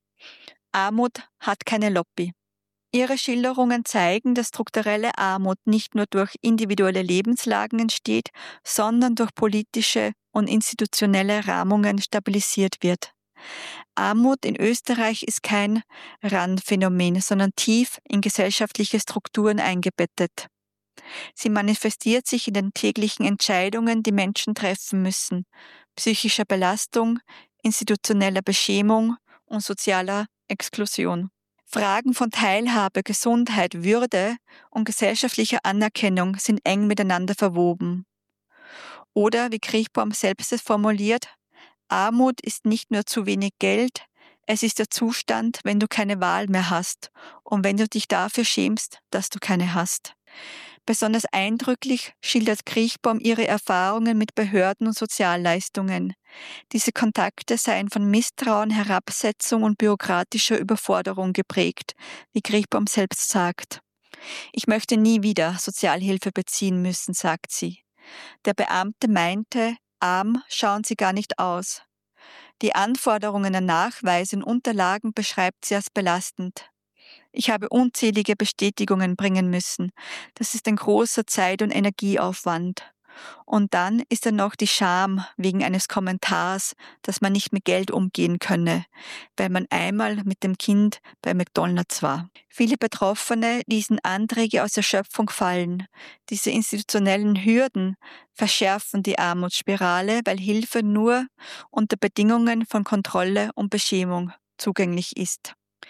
A: Armut hat keine Lobby. Ihre Schilderungen zeigen, dass strukturelle Armut nicht nur durch individuelle Lebenslagen entsteht, sondern durch politische und institutionelle Rahmungen stabilisiert wird. Armut in Österreich ist kein Randphänomen, sondern tief in gesellschaftliche Strukturen eingebettet. Sie manifestiert sich in den täglichen Entscheidungen, die Menschen treffen müssen, psychischer Belastung, institutioneller Beschämung und sozialer Exklusion. Fragen von Teilhabe, Gesundheit, Würde und gesellschaftlicher Anerkennung sind eng miteinander verwoben. Oder, wie Kriechbaum selbst es formuliert, Armut ist nicht nur zu wenig Geld, es ist der Zustand, wenn du keine Wahl mehr hast und wenn du dich dafür schämst, dass du keine hast. Besonders eindrücklich schildert Kriechbaum ihre Erfahrungen mit Behörden und Sozialleistungen. Diese Kontakte seien von Misstrauen, Herabsetzung und bürokratischer Überforderung geprägt, wie Kriechbaum selbst sagt. Ich möchte nie wieder Sozialhilfe beziehen müssen, sagt sie. Der Beamte meinte, arm schauen sie gar nicht aus. Die Anforderungen an Nachweise und Unterlagen beschreibt sie als belastend. Ich habe unzählige Bestätigungen bringen müssen. Das ist ein großer Zeit- und Energieaufwand. Und dann ist da noch die Scham wegen eines Kommentars, dass man nicht mit Geld umgehen könne, weil man einmal mit dem Kind bei McDonald's war. Viele Betroffene ließen Anträge aus der Schöpfung fallen. Diese institutionellen Hürden verschärfen die Armutsspirale, weil Hilfe nur unter Bedingungen von Kontrolle und Beschämung zugänglich ist.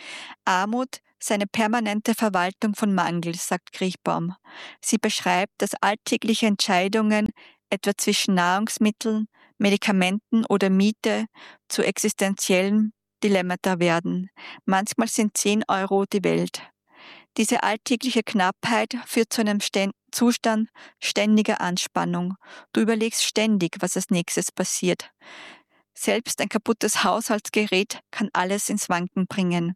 A: Armut sei eine permanente Verwaltung von Mangel, sagt Kriechbaum. Sie beschreibt, dass alltägliche Entscheidungen, etwa zwischen Nahrungsmitteln, Medikamenten oder Miete, zu existenziellen Dilemmata werden. Manchmal sind zehn Euro die Welt. Diese alltägliche Knappheit führt zu einem Sten- Zustand ständiger Anspannung. Du überlegst ständig, was als nächstes passiert. Selbst ein kaputtes Haushaltsgerät kann alles ins Wanken bringen.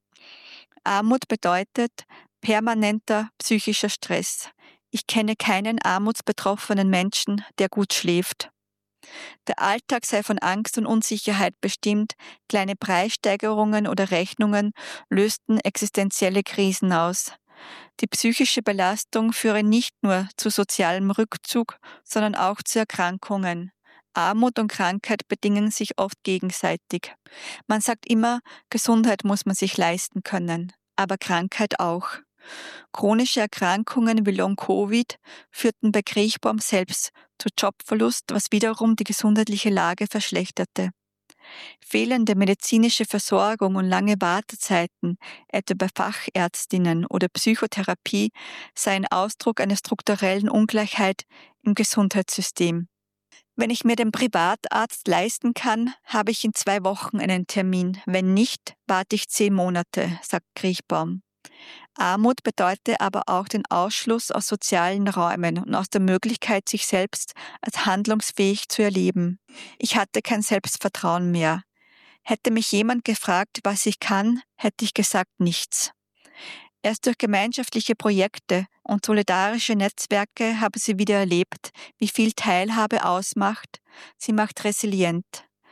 A: Armut bedeutet permanenter psychischer Stress. Ich kenne keinen armutsbetroffenen Menschen, der gut schläft. Der Alltag sei von Angst und Unsicherheit bestimmt, kleine Preissteigerungen oder Rechnungen lösten existenzielle Krisen aus. Die psychische Belastung führe nicht nur zu sozialem Rückzug, sondern auch zu Erkrankungen. Armut und Krankheit bedingen sich oft gegenseitig. Man sagt immer, Gesundheit muss man sich leisten können, aber Krankheit auch. Chronische Erkrankungen wie Long-Covid führten bei Kriechbaum selbst zu Jobverlust, was wiederum die gesundheitliche Lage verschlechterte. Fehlende medizinische Versorgung und lange Wartezeiten, etwa bei Fachärztinnen oder Psychotherapie, seien Ausdruck einer strukturellen Ungleichheit im Gesundheitssystem. Wenn ich mir den Privatarzt leisten kann, habe ich in zwei Wochen einen Termin. Wenn nicht, warte ich zehn Monate, sagt Kriechbaum. Armut bedeutet aber auch den Ausschluss aus sozialen Räumen und aus der Möglichkeit, sich selbst als handlungsfähig zu erleben. Ich hatte kein Selbstvertrauen mehr. Hätte mich jemand gefragt, was ich kann, hätte ich gesagt nichts. Erst durch gemeinschaftliche Projekte und solidarische Netzwerke habe sie wieder erlebt, wie viel Teilhabe ausmacht. Sie macht resilient.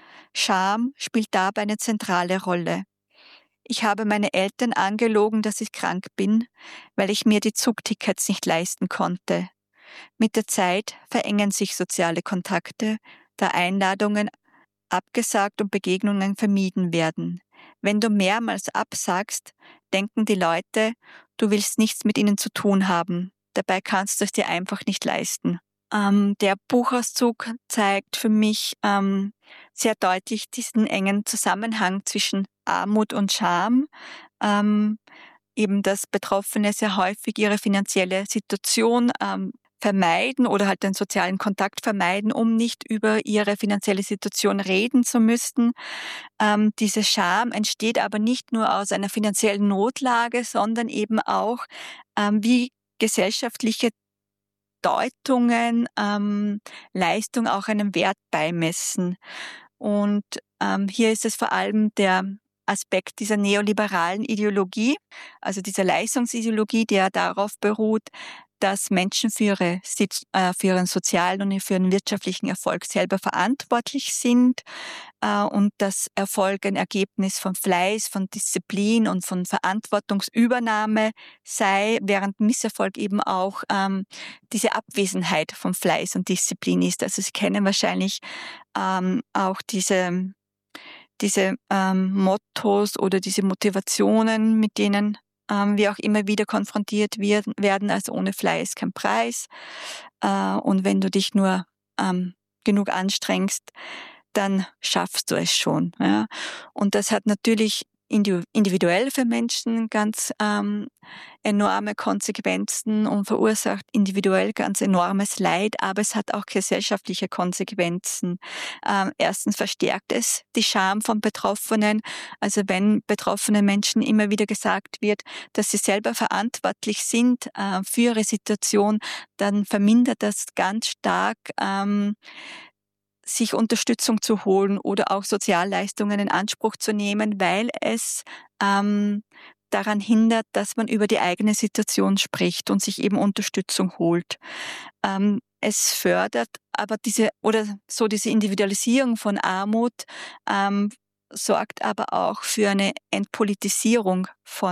A: Scham spielt dabei eine zentrale Rolle. Ich habe meine Eltern angelogen, dass ich krank bin, weil ich mir die Zugtickets nicht leisten konnte. Mit der Zeit verengen sich soziale Kontakte, da Einladungen abgesagt und Begegnungen vermieden werden. Wenn du mehrmals absagst, denken die Leute, du willst nichts mit ihnen zu tun haben. Dabei kannst du es dir einfach nicht leisten. Ähm, der Buchauszug zeigt für mich ähm, sehr deutlich diesen engen Zusammenhang zwischen Armut und Scham. Ähm, eben, dass Betroffene sehr häufig ihre finanzielle Situation ähm, vermeiden oder halt den sozialen Kontakt vermeiden, um nicht über ihre finanzielle Situation reden zu müssen. Ähm, diese Scham entsteht aber nicht nur aus einer finanziellen Notlage, sondern eben auch, ähm, wie gesellschaftliche Deutungen, ähm, Leistung auch einen Wert beimessen. Und ähm, hier ist es vor allem der Aspekt dieser neoliberalen Ideologie, also dieser Leistungsideologie, der darauf beruht, dass Menschen für, ihre, äh, für ihren sozialen und für ihren wirtschaftlichen Erfolg selber verantwortlich sind äh, und dass Erfolg ein Ergebnis von Fleiß, von Disziplin und von Verantwortungsübernahme sei, während Misserfolg eben auch ähm, diese Abwesenheit von Fleiß und Disziplin ist. Also Sie kennen wahrscheinlich ähm, auch diese, diese ähm, Mottos oder diese Motivationen, mit denen ähm, wir auch immer wieder konfrontiert werden, werden, also ohne Fleiß kein Preis. Äh, und wenn du dich nur ähm, genug anstrengst, dann schaffst du es schon. Ja. Und das hat natürlich individuell für Menschen ganz ähm, enorme Konsequenzen und verursacht individuell ganz enormes Leid, aber es hat auch gesellschaftliche Konsequenzen. Ähm, erstens verstärkt es die Scham von Betroffenen. Also wenn betroffenen Menschen immer wieder gesagt wird, dass sie selber verantwortlich sind äh, für ihre Situation, dann vermindert das ganz stark ähm, sich Unterstützung zu holen oder auch Sozialleistungen in Anspruch zu nehmen, weil es ähm, daran hindert, dass man über die eigene Situation spricht und sich eben Unterstützung holt. Ähm, es fördert aber diese oder so diese Individualisierung von Armut ähm, sorgt aber auch für eine Entpolitisierung von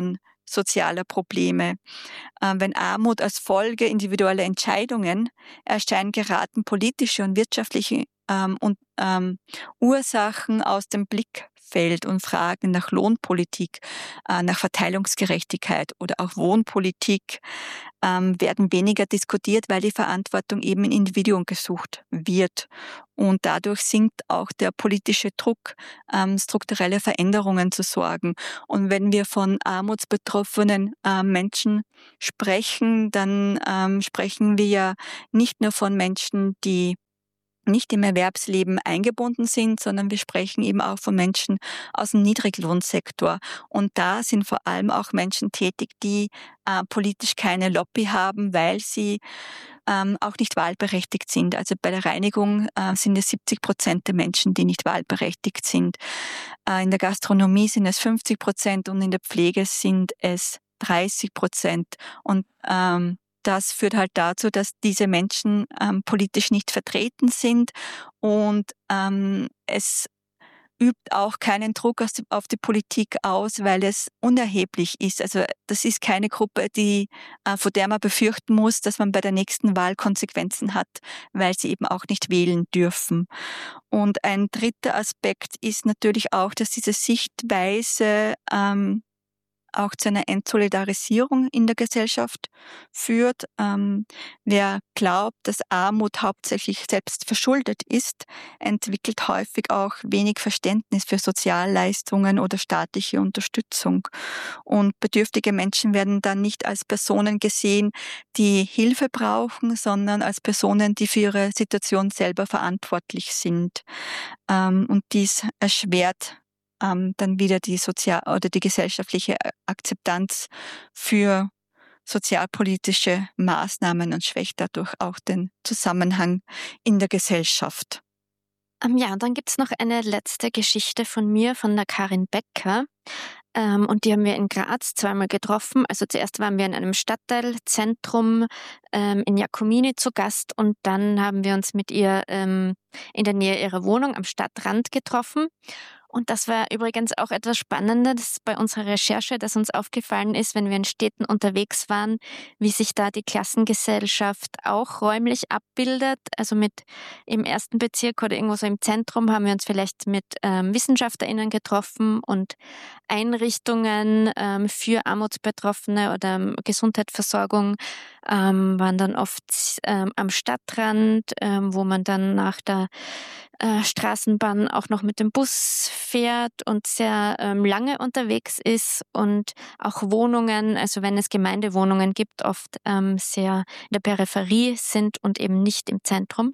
A: sozialer Probleme. Äh, wenn Armut als Folge individueller Entscheidungen erscheint, geraten politische und wirtschaftliche ähm, und, ähm, Ursachen aus dem Blickfeld und Fragen nach Lohnpolitik, äh, nach Verteilungsgerechtigkeit oder auch Wohnpolitik ähm, werden weniger diskutiert, weil die Verantwortung eben in Individuen gesucht wird. Und dadurch sinkt auch der politische Druck, ähm, strukturelle Veränderungen zu sorgen. Und wenn wir von armutsbetroffenen äh, Menschen sprechen, dann ähm, sprechen wir ja nicht nur von Menschen, die nicht im Erwerbsleben eingebunden sind, sondern wir sprechen eben auch von Menschen aus dem Niedriglohnsektor. Und da sind vor allem auch Menschen tätig, die äh, politisch keine Lobby haben, weil sie ähm, auch nicht wahlberechtigt sind. Also bei der Reinigung äh, sind es siebzig Prozent der Menschen, die nicht wahlberechtigt sind. Äh, in der Gastronomie sind es fünfzig Prozent und in der Pflege sind es dreißig Prozent. Und ähm, das führt halt dazu, dass diese Menschen ähm, politisch nicht vertreten sind und ähm, es übt auch keinen Druck aus, auf die Politik aus, weil es unerheblich ist. Also das ist keine Gruppe, die, äh, vor der man befürchten muss, dass man bei der nächsten Wahl Konsequenzen hat, weil sie eben auch nicht wählen dürfen. Und ein dritter Aspekt ist natürlich auch, dass diese Sichtweise ähm, auch zu einer Entsolidarisierung in der Gesellschaft führt. Ähm, wer glaubt, dass Armut hauptsächlich selbst verschuldet ist, entwickelt häufig auch wenig Verständnis für Sozialleistungen oder staatliche Unterstützung. Und bedürftige Menschen werden dann nicht als Personen gesehen, die Hilfe brauchen, sondern als Personen, die für ihre Situation selber verantwortlich sind. Ähm, und dies erschwert ähm, dann wieder die sozial oder die gesellschaftliche Akzeptanz für sozialpolitische Maßnahmen und schwächt dadurch auch den Zusammenhang in der Gesellschaft.
B: Ähm, ja, und dann gibt's noch eine letzte Geschichte von mir, von der Karin Becker. Ähm, und die haben wir in Graz zweimal getroffen. Also zuerst waren wir in einem Stadtteilzentrum ähm, in Jakomini zu Gast und dann haben wir uns mit ihr ähm, in der Nähe ihrer Wohnung am Stadtrand getroffen. Und das war übrigens auch etwas Spannendes bei unserer Recherche, das uns aufgefallen ist, wenn wir in Städten unterwegs waren, wie sich da die Klassengesellschaft auch räumlich abbildet. Also mit im ersten Bezirk oder irgendwo so im Zentrum haben wir uns vielleicht mit ähm, WissenschaftlerInnen getroffen und Einrichtungen ähm, für Armutsbetroffene oder ähm, Gesundheitsversorgung ähm, waren dann oft ähm, am Stadtrand, ähm, wo man dann nach der äh, Straßenbahn auch noch mit dem Bus fährt und sehr ähm, lange unterwegs ist und auch Wohnungen, also wenn es Gemeindewohnungen gibt, oft ähm, sehr in der Peripherie sind und eben nicht im Zentrum.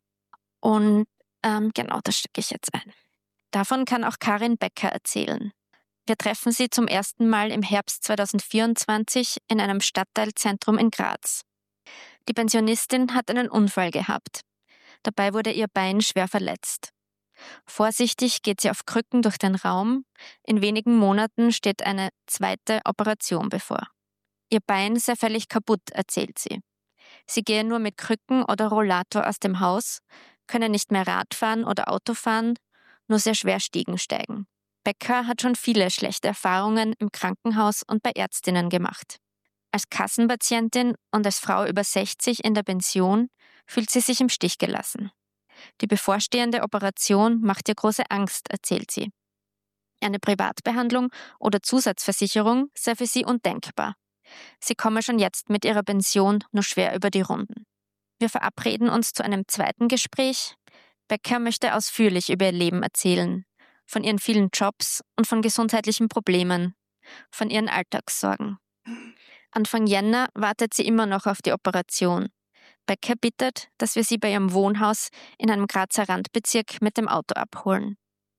B: Und ähm, genau, das stecke ich jetzt ein. Davon kann auch Karin Becker erzählen. Wir treffen sie zum ersten Mal im Herbst zweitausendvierundzwanzig in einem Stadtteilzentrum in Graz. Die Pensionistin hat einen Unfall gehabt. Dabei wurde ihr Bein schwer verletzt. Vorsichtig geht sie auf Krücken durch den Raum. In wenigen Monaten steht eine zweite Operation bevor. Ihr Bein sei völlig kaputt, erzählt sie. Sie gehe nur mit Krücken oder Rollator aus dem Haus, könne nicht mehr Rad fahren oder Auto fahren, nur sehr schwer Stiegen steigen. Becker hat schon viele schlechte Erfahrungen im Krankenhaus und bei Ärztinnen gemacht. Als Kassenpatientin und als Frau über sechzig in der Pension fühlt sie sich im Stich gelassen. Die bevorstehende Operation macht ihr große Angst, erzählt sie. Eine Privatbehandlung oder Zusatzversicherung sei für sie undenkbar. Sie komme schon jetzt mit ihrer Pension nur schwer über die Runden. Wir verabreden uns zu einem zweiten Gespräch. Becker möchte ausführlich über ihr Leben erzählen, von ihren vielen Jobs und von gesundheitlichen Problemen, von ihren Alltagssorgen. Anfang Jänner wartet sie immer noch auf die Operation. Becker bittet, dass wir sie bei ihrem Wohnhaus in einem Grazer Randbezirk mit dem Auto abholen.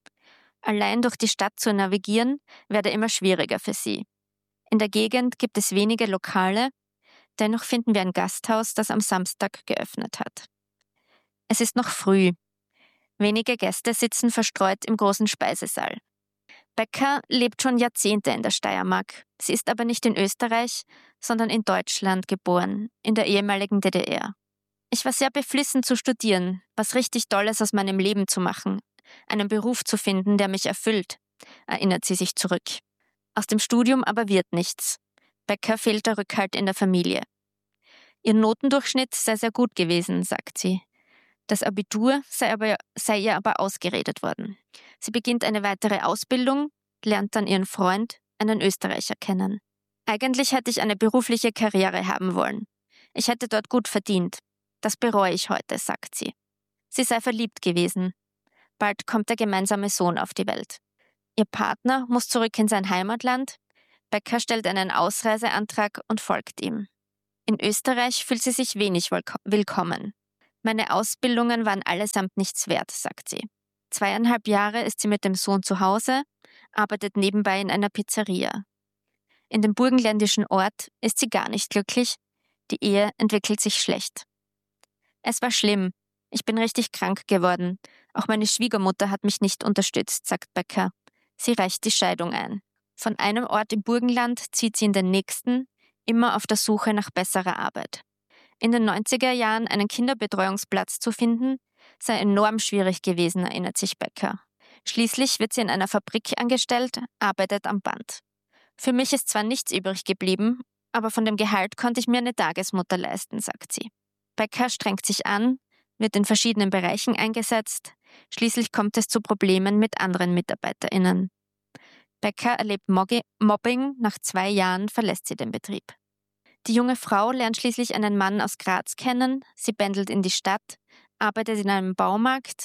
B: Allein durch die Stadt zu navigieren, werde immer schwieriger für sie. In der Gegend gibt es wenige Lokale, dennoch finden wir ein Gasthaus, das am Samstag geöffnet hat. Es ist noch früh. Wenige Gäste sitzen verstreut im großen Speisesaal. Becker lebt schon Jahrzehnte in der Steiermark. Sie ist aber nicht in Österreich, sondern in Deutschland geboren, in der ehemaligen D D R. Ich war sehr beflissen zu studieren, was richtig Tolles aus meinem Leben zu machen, einen Beruf zu finden, der mich erfüllt, erinnert sie sich zurück. Aus dem Studium aber wird nichts. Becker fehlt der Rückhalt in der Familie. Ihr Notendurchschnitt sei sehr gut gewesen, sagt sie. Das Abitur sei, aber, sei ihr aber ausgeredet worden. Sie beginnt eine weitere Ausbildung, lernt dann ihren Freund, einen Österreicher, kennen. Eigentlich hätte ich eine berufliche Karriere haben wollen. Ich hätte dort gut verdient. Das bereue ich heute, sagt sie. Sie sei verliebt gewesen. Bald kommt der gemeinsame Sohn auf die Welt. Ihr Partner muss zurück in sein Heimatland. Becker stellt einen Ausreiseantrag und folgt ihm. In Österreich fühlt sie sich wenig willkommen. Meine Ausbildungen waren allesamt nichts wert, sagt sie. Zweieinhalb Jahre ist sie mit dem Sohn zu Hause, arbeitet nebenbei in einer Pizzeria. In dem burgenländischen Ort ist sie gar nicht glücklich. Die Ehe entwickelt sich schlecht. Es war schlimm. Ich bin richtig krank geworden. Auch meine Schwiegermutter hat mich nicht unterstützt, sagt Becker. Sie reicht die Scheidung ein. Von einem Ort im Burgenland zieht sie in den nächsten, immer auf der Suche nach besserer Arbeit. In den neunziger Jahren einen Kinderbetreuungsplatz zu finden, sei enorm schwierig gewesen, erinnert sich Becker. Schließlich wird sie in einer Fabrik angestellt, arbeitet am Band. Für mich ist zwar nichts übrig geblieben, aber von dem Gehalt konnte ich mir eine Tagesmutter leisten, sagt sie. Becker strengt sich an, wird in verschiedenen Bereichen eingesetzt. Schließlich kommt es zu Problemen mit anderen MitarbeiterInnen. Becker erlebt Mobbing, nach zwei Jahren verlässt sie den Betrieb. Die junge Frau lernt schließlich einen Mann aus Graz kennen, sie pendelt in die Stadt, arbeitet in einem Baumarkt,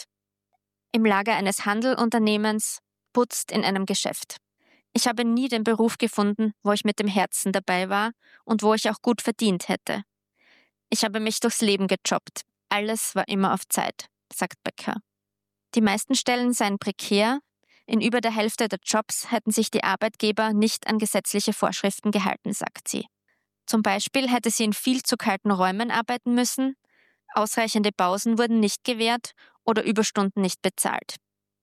B: im Lager eines Handelunternehmens, putzt in einem Geschäft. Ich habe nie den Beruf gefunden, wo ich mit dem Herzen dabei war und wo ich auch gut verdient hätte. Ich habe mich durchs Leben gejobbt. Alles war immer auf Zeit, sagt Becker. Die meisten Stellen seien prekär. In über der Hälfte der Jobs hätten sich die Arbeitgeber nicht an gesetzliche Vorschriften gehalten, sagt sie. Zum Beispiel hätte sie in viel zu kalten Räumen arbeiten müssen, ausreichende Pausen wurden nicht gewährt oder Überstunden nicht bezahlt.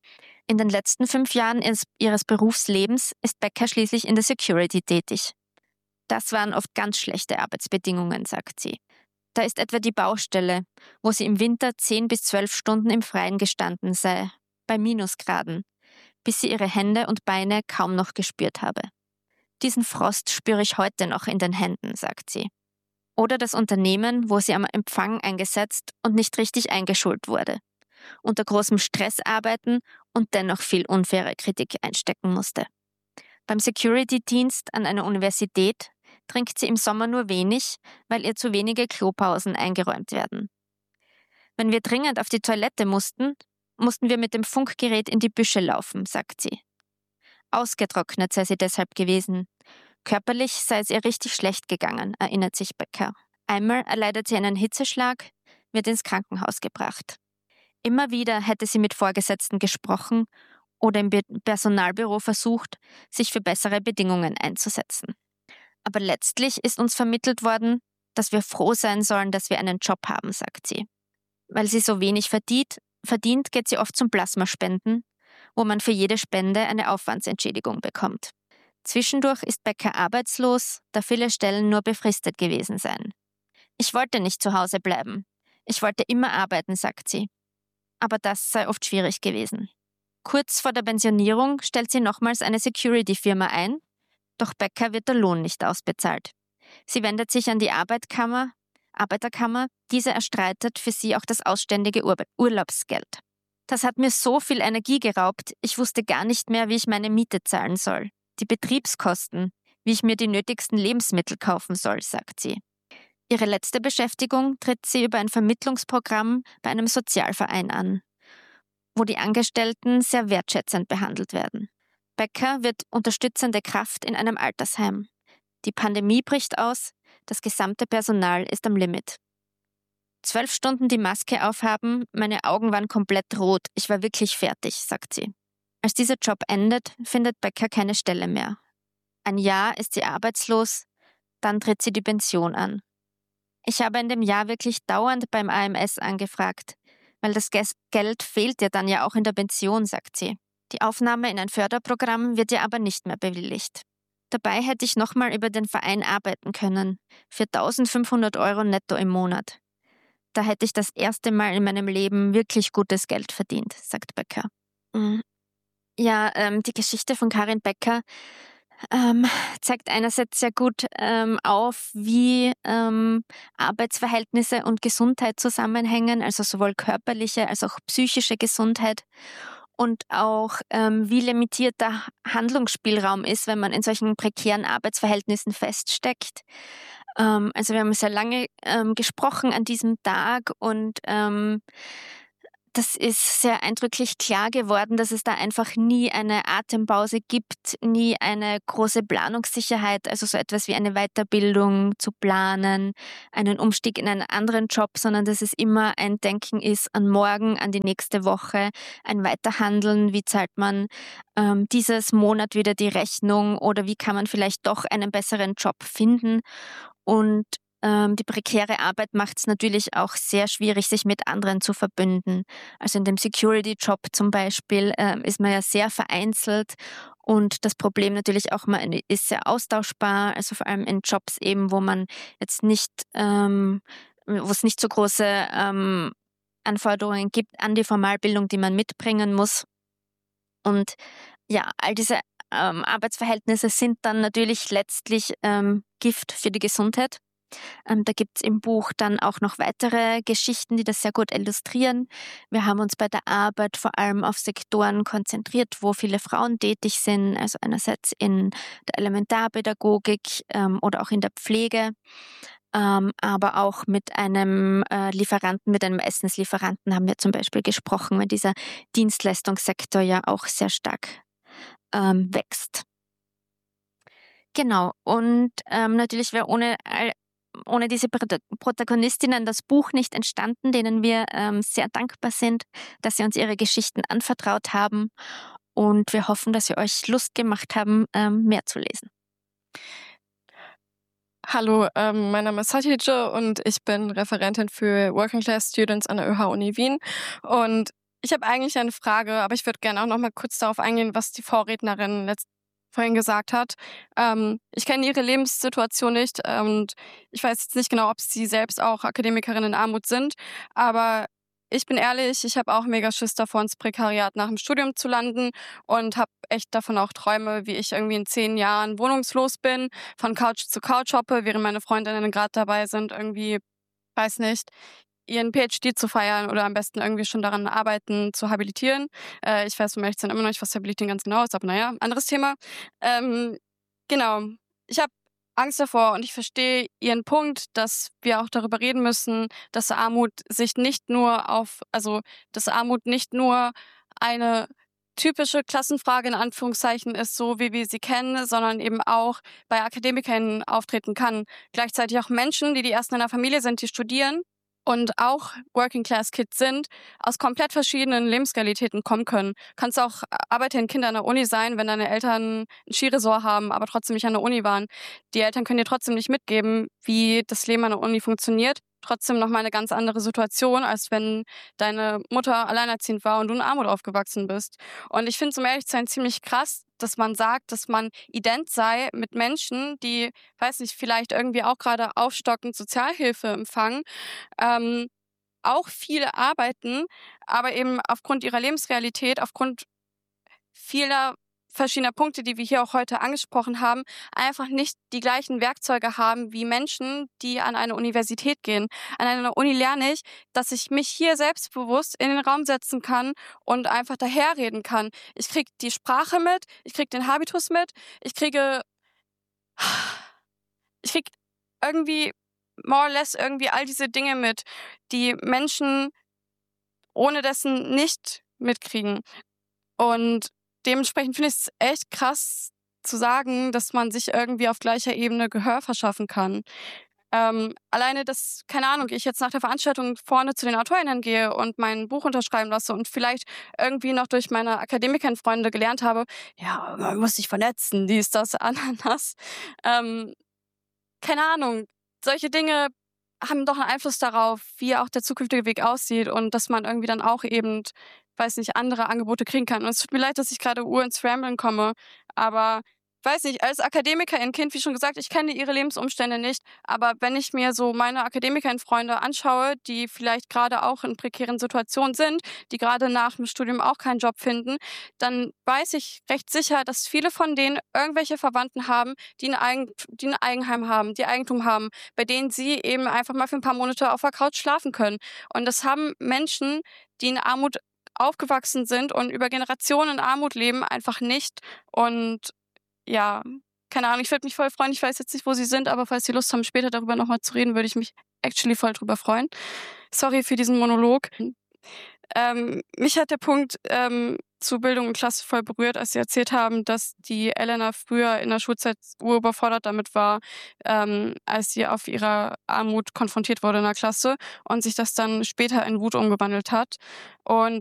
B: In den letzten fünf Jahren ihres Berufslebens ist Becker schließlich in der Security tätig. Das waren oft ganz schlechte Arbeitsbedingungen, sagt sie. Da ist etwa die Baustelle, wo sie im Winter zehn bis zwölf Stunden im Freien gestanden sei, bei Minusgraden, bis sie ihre Hände und Beine kaum noch gespürt habe. Diesen Frost spüre ich heute noch in den Händen, sagt sie. Oder das Unternehmen, wo sie am Empfang eingesetzt und nicht richtig eingeschult wurde. Unter großem Stress arbeiten und dennoch viel unfaire Kritik einstecken musste. Beim Security-Dienst an einer Universität trinkt sie im Sommer nur wenig, weil ihr zu wenige Klopausen eingeräumt werden. Wenn wir dringend auf die Toilette mussten, mussten wir mit dem Funkgerät in die Büsche laufen, sagt sie. Ausgetrocknet sei sie deshalb gewesen. Körperlich sei es ihr richtig schlecht gegangen, erinnert sich Becker. Einmal erleidet sie einen Hitzeschlag, wird ins Krankenhaus gebracht. Immer wieder hätte sie mit Vorgesetzten gesprochen oder im Personalbüro versucht, sich für bessere Bedingungen einzusetzen. Aber letztlich ist uns vermittelt worden, dass wir froh sein sollen, dass wir einen Job haben, sagt sie. Weil sie so wenig verdient, verdient geht sie oft zum Plasmaspenden, wo man für jede Spende eine Aufwandsentschädigung bekommt. Zwischendurch ist Becker arbeitslos, da viele Stellen nur befristet gewesen seien. Ich wollte nicht zu Hause bleiben. Ich wollte immer arbeiten, sagt sie. Aber das sei oft schwierig gewesen. Kurz vor der Pensionierung stellt sie nochmals eine Security-Firma ein, doch Becker wird der Lohn nicht ausbezahlt. Sie wendet sich an die Arbeitkammer, Arbeiterkammer, diese erstreitet für sie auch das ausständige Ur- Urlaubsgeld. Das hat mir so viel Energie geraubt, ich wusste gar nicht mehr, wie ich meine Miete zahlen soll. Die Betriebskosten, wie ich mir die nötigsten Lebensmittel kaufen soll, sagt sie. Ihre letzte Beschäftigung tritt sie über ein Vermittlungsprogramm bei einem Sozialverein an, wo die Angestellten sehr wertschätzend behandelt werden. Becker wird unterstützende Kraft in einem Altersheim. Die Pandemie bricht aus, das gesamte Personal ist am Limit. Zwölf Stunden die Maske aufhaben, meine Augen waren komplett rot, ich war wirklich fertig, sagt sie. Als dieser Job endet, findet Becker keine Stelle mehr. Ein Jahr ist sie arbeitslos, dann tritt sie die Pension an. Ich habe in dem Jahr wirklich dauernd beim A M S angefragt, weil das Geld fehlt ja dann ja auch in der Pension, sagt sie. Die Aufnahme in ein Förderprogramm wird ihr aber nicht mehr bewilligt. Dabei hätte ich nochmal über den Verein arbeiten können, für eintausendfünfhundert Euro netto im Monat. Da hätte ich das erste Mal in meinem Leben wirklich gutes Geld verdient, sagt Becker. Ja, ähm, die Geschichte von Karin Becker ähm, zeigt einerseits sehr gut ähm, auf, wie ähm, Arbeitsverhältnisse und Gesundheit zusammenhängen, also sowohl körperliche als auch psychische Gesundheit und auch ähm, wie limitiert der Handlungsspielraum ist, wenn man in solchen prekären Arbeitsverhältnissen feststeckt. Ähm, also wir haben sehr lange ähm, gesprochen an diesem Tag und ähm, das ist sehr eindrücklich klar geworden, dass es da einfach nie eine Atempause gibt, nie eine große Planungssicherheit, also so etwas wie eine Weiterbildung zu planen, einen Umstieg in einen anderen Job, sondern dass es immer ein Denken ist an morgen, an die nächste Woche, ein Weiterhandeln, wie zahlt man ähm, dieses Monat wieder die Rechnung oder wie kann man vielleicht doch einen besseren Job finden. Und ähm, die prekäre Arbeit macht es natürlich auch sehr schwierig, sich mit anderen zu verbünden. Also in dem Security-Job zum Beispiel ähm, ist man ja sehr vereinzelt und das Problem natürlich auch, man ist sehr austauschbar, also vor allem in Jobs eben, wo man jetzt nicht, ähm, wo es nicht so große ähm, Anforderungen gibt an die Formalbildung, die man mitbringen muss. Und ja, all diese ähm, Arbeitsverhältnisse sind dann natürlich letztlich ähm, Gift für die Gesundheit. Ähm, da gibt's im Buch dann auch noch weitere Geschichten, die das sehr gut illustrieren. Wir haben uns bei der Arbeit vor allem auf Sektoren konzentriert, wo viele Frauen tätig sind, also einerseits in der Elementarpädagogik ähm, oder auch in der Pflege, ähm, aber auch mit einem äh, Lieferanten, mit einem Essenslieferanten haben wir zum Beispiel gesprochen, weil dieser Dienstleistungssektor ja auch sehr stark ähm, wächst. Genau, und ähm, natürlich wäre ohne all ohne diese Prota- Protagonistinnen das Buch nicht entstanden, denen wir ähm, sehr dankbar sind, dass sie uns ihre Geschichten anvertraut haben. Und wir hoffen, dass wir euch Lust gemacht haben, ähm, mehr zu lesen.
C: Hallo, ähm, mein Name ist Hatice und ich bin Referentin für Working Class Students an der Ö H Uni Wien. Und ich habe eigentlich eine Frage, aber ich würde gerne auch noch mal kurz darauf eingehen, was die Vorrednerin letzt vorhin gesagt hat. Ähm, ich kenne ihre Lebenssituation nicht und ich weiß jetzt nicht genau, ob sie selbst auch Akademikerin in Armut sind, aber ich bin ehrlich, ich habe auch mega Schiss davor, ins Prekariat nach dem Studium zu landen und habe echt davon auch Träume, wie ich irgendwie in zehn Jahren wohnungslos bin, von Couch zu Couch hoppe, während meine Freundinnen gerade dabei sind, irgendwie, weiß nicht, ihren P H D zu feiern oder am besten irgendwie schon daran arbeiten, zu habilitieren. Äh, ich weiß, um ehrlich zu sein, immer noch nicht, was Habilitieren ganz genau ist, aber naja, anderes Thema. Ähm, genau. Ich habe Angst davor und ich verstehe Ihren Punkt, dass wir auch darüber reden müssen, dass Armut sich nicht nur auf, also dass Armut nicht nur eine typische Klassenfrage in Anführungszeichen ist, so wie wir sie kennen, sondern eben auch bei Akademikern auftreten kann. Gleichzeitig auch Menschen, die die ersten in der Familie sind, die studieren und auch Working-Class-Kids sind, aus komplett verschiedenen Lebensrealitäten kommen können. Kannst auch Arbeiterkinder an der Uni sein, wenn deine Eltern ein Skiresort haben, aber trotzdem nicht an der Uni waren. Die Eltern können dir trotzdem nicht mitgeben, wie das Leben an der Uni funktioniert. Trotzdem nochmal eine ganz andere Situation, als wenn deine Mutter alleinerziehend war und du in Armut aufgewachsen bist. Und ich finde es, um ehrlich zu sein, ziemlich krass, dass man sagt, dass man ident sei mit Menschen, die, weiß nicht, vielleicht irgendwie auch gerade aufstockend Sozialhilfe empfangen, ähm, auch viele arbeiten, aber eben aufgrund ihrer Lebensrealität, aufgrund vieler verschiedener Punkte, die wir hier auch heute angesprochen haben, einfach nicht die gleichen Werkzeuge haben wie Menschen, die an eine Universität gehen. An einer Uni lerne ich, dass ich mich hier selbstbewusst in den Raum setzen kann und einfach daherreden kann. Ich krieg die Sprache mit, ich krieg den Habitus mit, ich kriege, ich krieg irgendwie more or less irgendwie all diese Dinge mit, die Menschen ohne dessen nicht mitkriegen. Und dementsprechend finde ich es echt krass zu sagen, dass man sich irgendwie auf gleicher Ebene Gehör verschaffen kann. Ähm, alleine, dass, keine Ahnung, ich jetzt nach der Veranstaltung vorne zu den AutorInnen gehe und mein Buch unterschreiben lasse und vielleicht irgendwie noch durch meine Akademikerin-Freunde gelernt habe, ja, man muss sich vernetzen, dies, das, Ananas. Ähm, keine Ahnung, solche Dinge haben doch einen Einfluss darauf, wie auch der zukünftige Weg aussieht und dass man irgendwie dann auch eben, weiß nicht, andere Angebote kriegen kann. Und es tut mir leid, dass ich gerade ur ins Ramblen komme, aber weiß nicht, als Akademikerin-Kind, wie schon gesagt, ich kenne ihre Lebensumstände nicht, aber wenn ich mir so meine Akademikerin-Freunde anschaue, die vielleicht gerade auch in prekären Situationen sind, die gerade nach dem Studium auch keinen Job finden, dann weiß ich recht sicher, dass viele von denen irgendwelche Verwandten haben, die ein, Eigen, die ein Eigenheim haben, die Eigentum haben, bei denen sie eben einfach mal für ein paar Monate auf der Couch schlafen können. Und das haben Menschen, die in Armut aufgewachsen sind und über Generationen in Armut leben, einfach nicht. Und ja, keine Ahnung, ich würde mich voll freuen. Ich weiß jetzt nicht, wo sie sind, aber falls sie Lust haben, später darüber nochmal zu reden, würde ich mich actually voll drüber freuen. Sorry für diesen Monolog. Ähm, mich hat der Punkt ähm, zu Bildung und Klasse voll berührt, als sie erzählt haben, dass die Elena früher in der Schulzeit urüberfordert damit war, ähm, als sie auf ihre Armut konfrontiert wurde in der Klasse und sich das dann später in Wut umgewandelt hat. Und